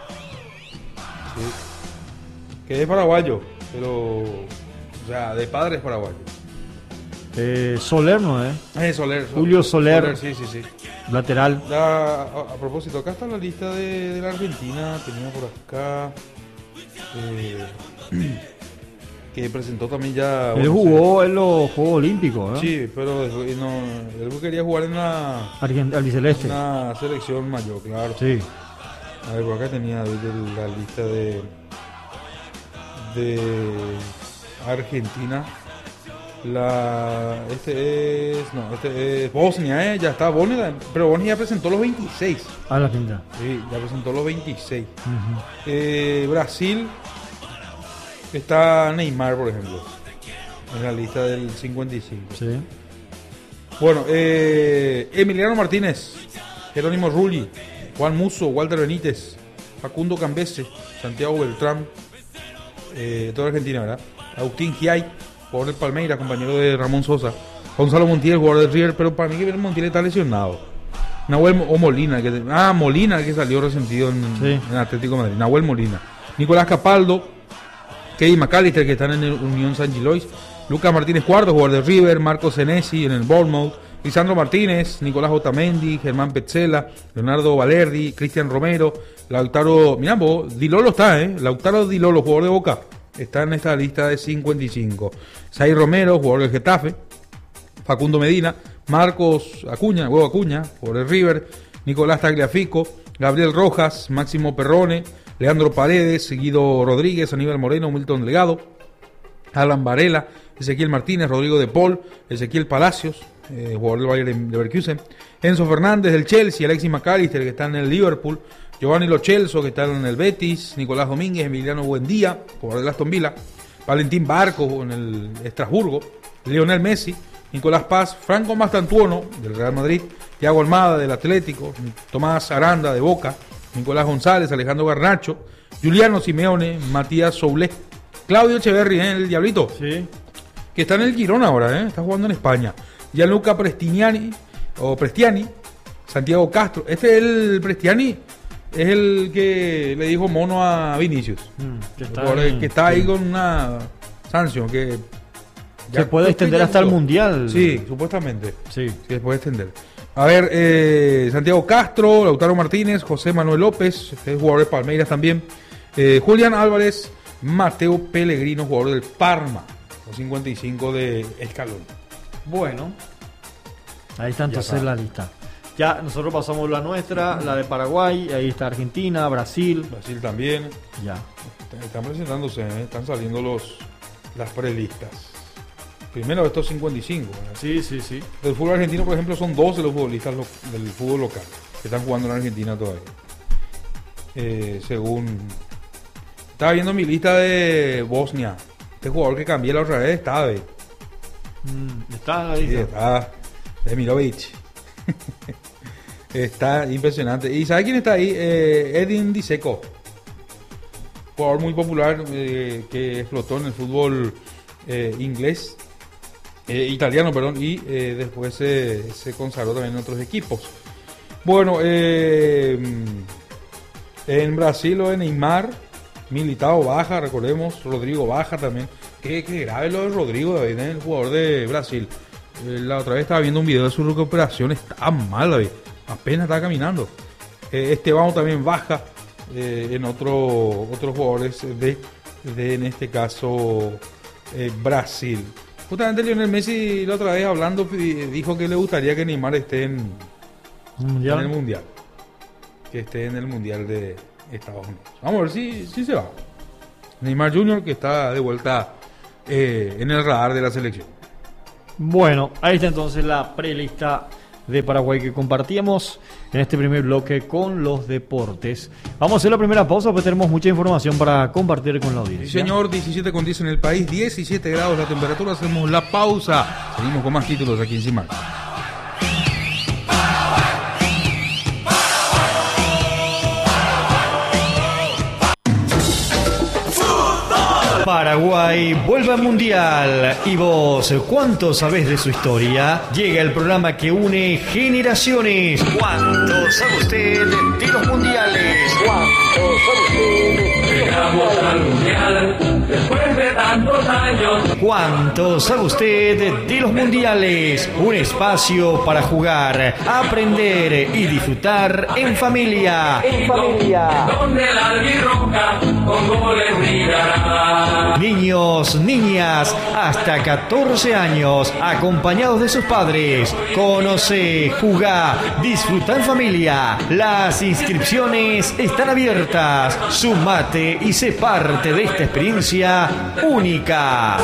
Sí. Que es paraguayo, pero. O sea, de padres paraguayos. Eh, Soler, ¿no eh? Eh, Soler. Julio Soler. Sí, sí, sí. Lateral. Ya, a, a propósito, acá está la lista de, de la Argentina. Tenía por acá. eh, que presentó también ya. Él bueno, jugó en los Juegos Olímpicos, ¿eh? Sí, pero dejó- y no, él quería jugar en la, Argent- albiceleste. en la selección mayor, claro. Sí. A ver, por acá tenía de- de la lista de de Argentina. La este es no, este es Bosnia, eh, ya está Bosnia, pero Bosnia ya presentó los veintiséis. A la pinta. Sí, ya presentó los veintiséis. Ujú. Eh, Brasil está Neymar, por ejemplo, en la lista del cincuenta y cinco. Sí. Bueno, eh, Emiliano Martínez, Jerónimo Rulli, Juan Musso, Walter Benítez, Facundo Cambese, Santiago Beltrán, eh, toda Argentina, ¿verdad? Agustín Giay, jugador del Palmeiras, compañero de Ramón Sosa, Gonzalo Montiel, jugador de River, pero para mí que Montiel está lesionado. Nahuel Mo- o Molina, que, ah, Molina, el que salió resentido en, Sí. en Atlético de Madrid, Nahuel Molina, Nicolás Capaldo, Kevin McAllister, que están en el Unión San Gilois, Lucas Martínez Cuarto, jugador de River, Marcos Senesi en el Bournemouth, Lisandro Martínez, Nicolás Otamendi, Germán Petzela, Leonardo Valerdi, Cristian Romero, Lautaro, mirá vos, Di Lolo está, eh, Lautaro Di Lolo, jugador de Boca, está en esta lista de cincuenta y cinco. Zay Romero, jugador del Getafe, Facundo Medina, Marcos Acuña, huevo Acuña, jugador de River, Nicolás Tagliafico, Gabriel Rojas, Máximo Perrone, Leandro Paredes, Guido Rodríguez, Aníbal Moreno, Milton Legado, Alan Varela, Ezequiel Martínez, Rodrigo de Paul, Ezequiel Palacios, eh, jugador del Bayern de Leverkusen, Enzo Fernández del Chelsea, Alexis McAllister, que está en el Liverpool, Giovanni Lo Celso, que está en el Betis, Nicolás Domínguez, Emiliano Buendía, jugador del Aston Villa, Valentín Barco en el Estrasburgo, Lionel Messi, Nicolás Paz, Franco Mastantuono del Real Madrid, Thiago Almada del Atlético, Tomás Aranda de Boca, Nicolás González, Alejandro Garnacho, Juliano Simeone, Matías Soulé, Claudio Echeverri, ¿eh? El Diablito, Sí. que está en el Girona ahora, ¿eh? Está jugando en España. Gianluca Prestiani, o Prestiani, Santiago Castro. Este es el Prestiani, es el que le dijo mono a Vinicius. Mm, que El está, jugador en- que está ahí sí. con una sanción que Se puede extender hasta el Mundial. Sí, supuestamente. Sí. Sí, se puede extender. A ver, eh, Santiago Castro, Lautaro Martínez, José Manuel López, que es jugador de Palmeiras también, eh, Julián Álvarez, Mateo Pellegrino, jugador del Parma, los cincuenta y cinco de Escalón. Bueno. Ahí está entonces está. la lista. Ya nosotros pasamos la nuestra, la de Paraguay, ahí está Argentina, Brasil. Brasil también. Ya. Están- Están presentándose, ¿eh? Están saliendo los las prelistas. Primero estos cincuenta y cinco. ¿verdad? Sí, sí, sí. Del fútbol argentino, por ejemplo, son doce los futbolistas lo- del fútbol local que están jugando en Argentina todavía. Eh, según... Estaba viendo mi lista de Bosnia. Este jugador que cambié la otra vez está, ¿ve? Mm, está en la Sí, lista. está Demirovic. Está impresionante. ¿Y sabe quién está ahí? Eh, Edin Dzeko. Jugador muy popular eh, que explotó en el fútbol eh, inglés. eh, italiano, perdón, y eh, después se, se consagró también en otros equipos. Bueno, eh, en Brasil lo de Neymar, Militao baja, recordemos, Rodrigo baja también. Qué, qué grave lo de Rodrigo, David, el jugador de Brasil. Eh, la otra vez estaba viendo un video de su recuperación, está mal, David, apenas está caminando. Eh, Esteban también baja eh, en otro, otros jugadores de, de, en este caso, eh, Brasil. Justamente Lionel Messi la otra vez hablando dijo que le gustaría que Neymar esté en, en el Mundial. Que esté en el Mundial de Estados Unidos. Vamos a ver si, si se va. Neymar junior que está de vuelta eh, en el radar de la selección. Bueno, ahí está entonces la prelista de Paraguay que compartíamos en este primer bloque con los deportes. Vamos a hacer la primera pausa porque tenemos mucha información para compartir con la audiencia. Sí, señor, diecisiete con diez en el país, diecisiete grados la temperatura. Hacemos la pausa. Seguimos con más títulos aquí en Cimar. Paraguay vuelve al Mundial. ¿Y vos cuánto sabés de su historia? Llega el programa que une generaciones. ¿Cuánto sabe usted de los mundiales? ¿Cuánto sabe usted? Llegamos al Mundial después de tantos años. ¿Cuánto sabe usted de los mundiales? Un espacio para jugar, aprender y disfrutar en familia. En familia. Donde la albirroja con goles brillará. Niños, niñas, hasta catorce años, acompañados de sus padres. Conoce, jugá, disfruta en familia. Las inscripciones están abiertas. Sumate y sé parte de esta experiencia única.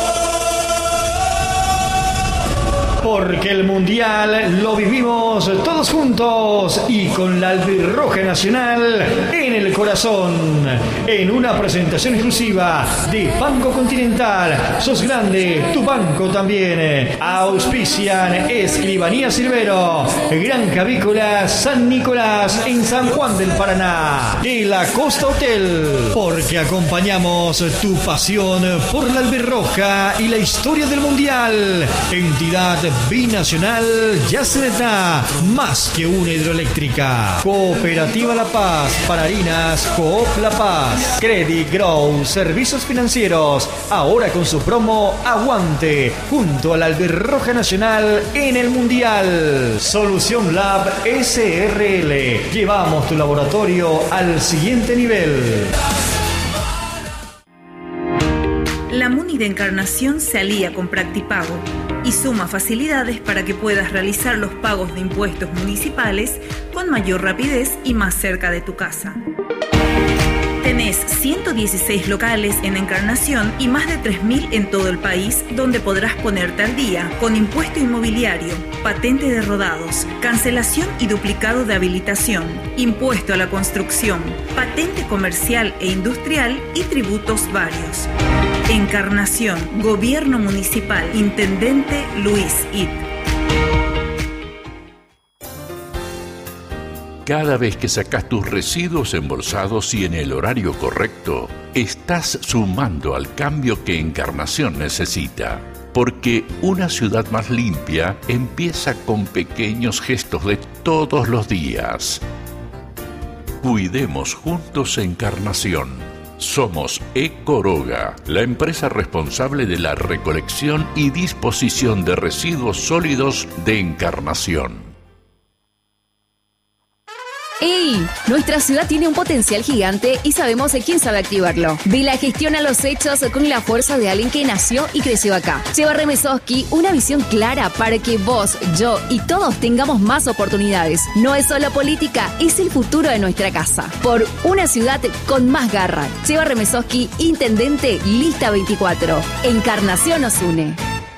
Porque el Mundial lo vivimos todos juntos y con la albirroja nacional en el corazón. En una presentación exclusiva de Banco Continental. Sos grande, tu banco también. Auspician Escribanía Silvero, Granja Avícola San Nicolás en San Juan del Paraná. Y la Costa Hotel. Porque acompañamos tu pasión por la albirroja y la historia del Mundial. Entidad binacional Yacyretá, más que una hidroeléctrica. Cooperativa La Paz, para harinas Coop La Paz. Credit Grow, servicios financieros, ahora con su promo Aguante, junto a la albirroja nacional en el Mundial. Solución Lab S R L, llevamos tu laboratorio al siguiente nivel. La MUNI de Encarnación se alía con Practipago y suma facilidades para que puedas realizar los pagos de impuestos municipales con mayor rapidez y más cerca de tu casa. Tenés ciento dieciséis locales en Encarnación y más de tres mil en todo el país donde podrás ponerte al día con impuesto inmobiliario, patente de rodados, cancelación y duplicado de habilitación, impuesto a la construcción, patente comercial e industrial y tributos varios. Encarnación, Gobierno Municipal, Intendente Luis It. Cada vez que sacas tus residuos embolsados y en el horario correcto, estás sumando al cambio que Encarnación necesita. Porque una ciudad más limpia empieza con pequeños gestos de todos los días. Cuidemos juntos Encarnación. Somos Ecoroga, la empresa responsable de la recolección y disposición de residuos sólidos de Encarnación. ¡Ey! Nuestra ciudad tiene un potencial gigante y sabemos de quién sabe activarlo. De la gestión a los hechos con la fuerza de alguien que nació y creció acá. Lleva Remesoski una visión clara para que vos, yo y todos tengamos más oportunidades. No es solo política, es el futuro de nuestra casa. Por una ciudad con más garra. Lleva Remesoski, Intendente, Lista veinticuatro. Encarnación nos une.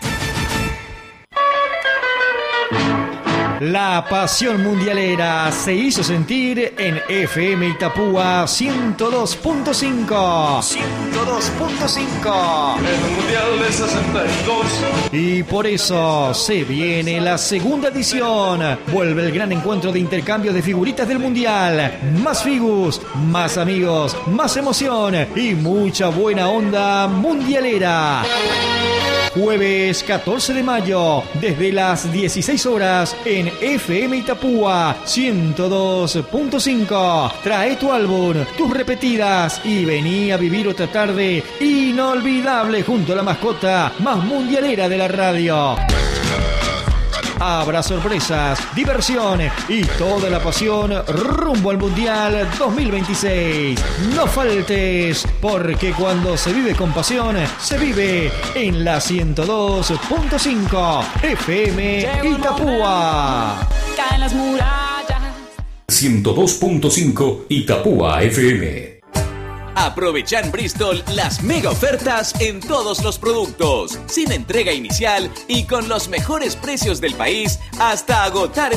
La pasión mundialera se hizo sentir en F M Itapúa ciento dos punto cinco. ciento dos punto cinco. En el Mundial de sesenta y dos. Y por eso se viene la segunda edición. Vuelve el gran encuentro de intercambio de figuritas del Mundial. Más figus, más amigos, más emoción y mucha buena onda mundialera. Jueves catorce de mayo, desde las dieciséis horas en F M Itapúa ciento dos punto cinco. Trae tu álbum, tus repetidas y vení a vivir otra tarde inolvidable junto a la mascota más mundialera de la radio. Habrá sorpresas, diversión y toda la pasión rumbo al Mundial dos mil veintiséis. No faltes, porque cuando se vive con pasión, se vive en la ciento dos punto cinco F M Itapúa. Caen las murallas. ciento dos punto cinco Itapúa F M. Aprovecha en Bristol las mega ofertas en todos los productos, sin entrega inicial y con los mejores precios del país hasta agotar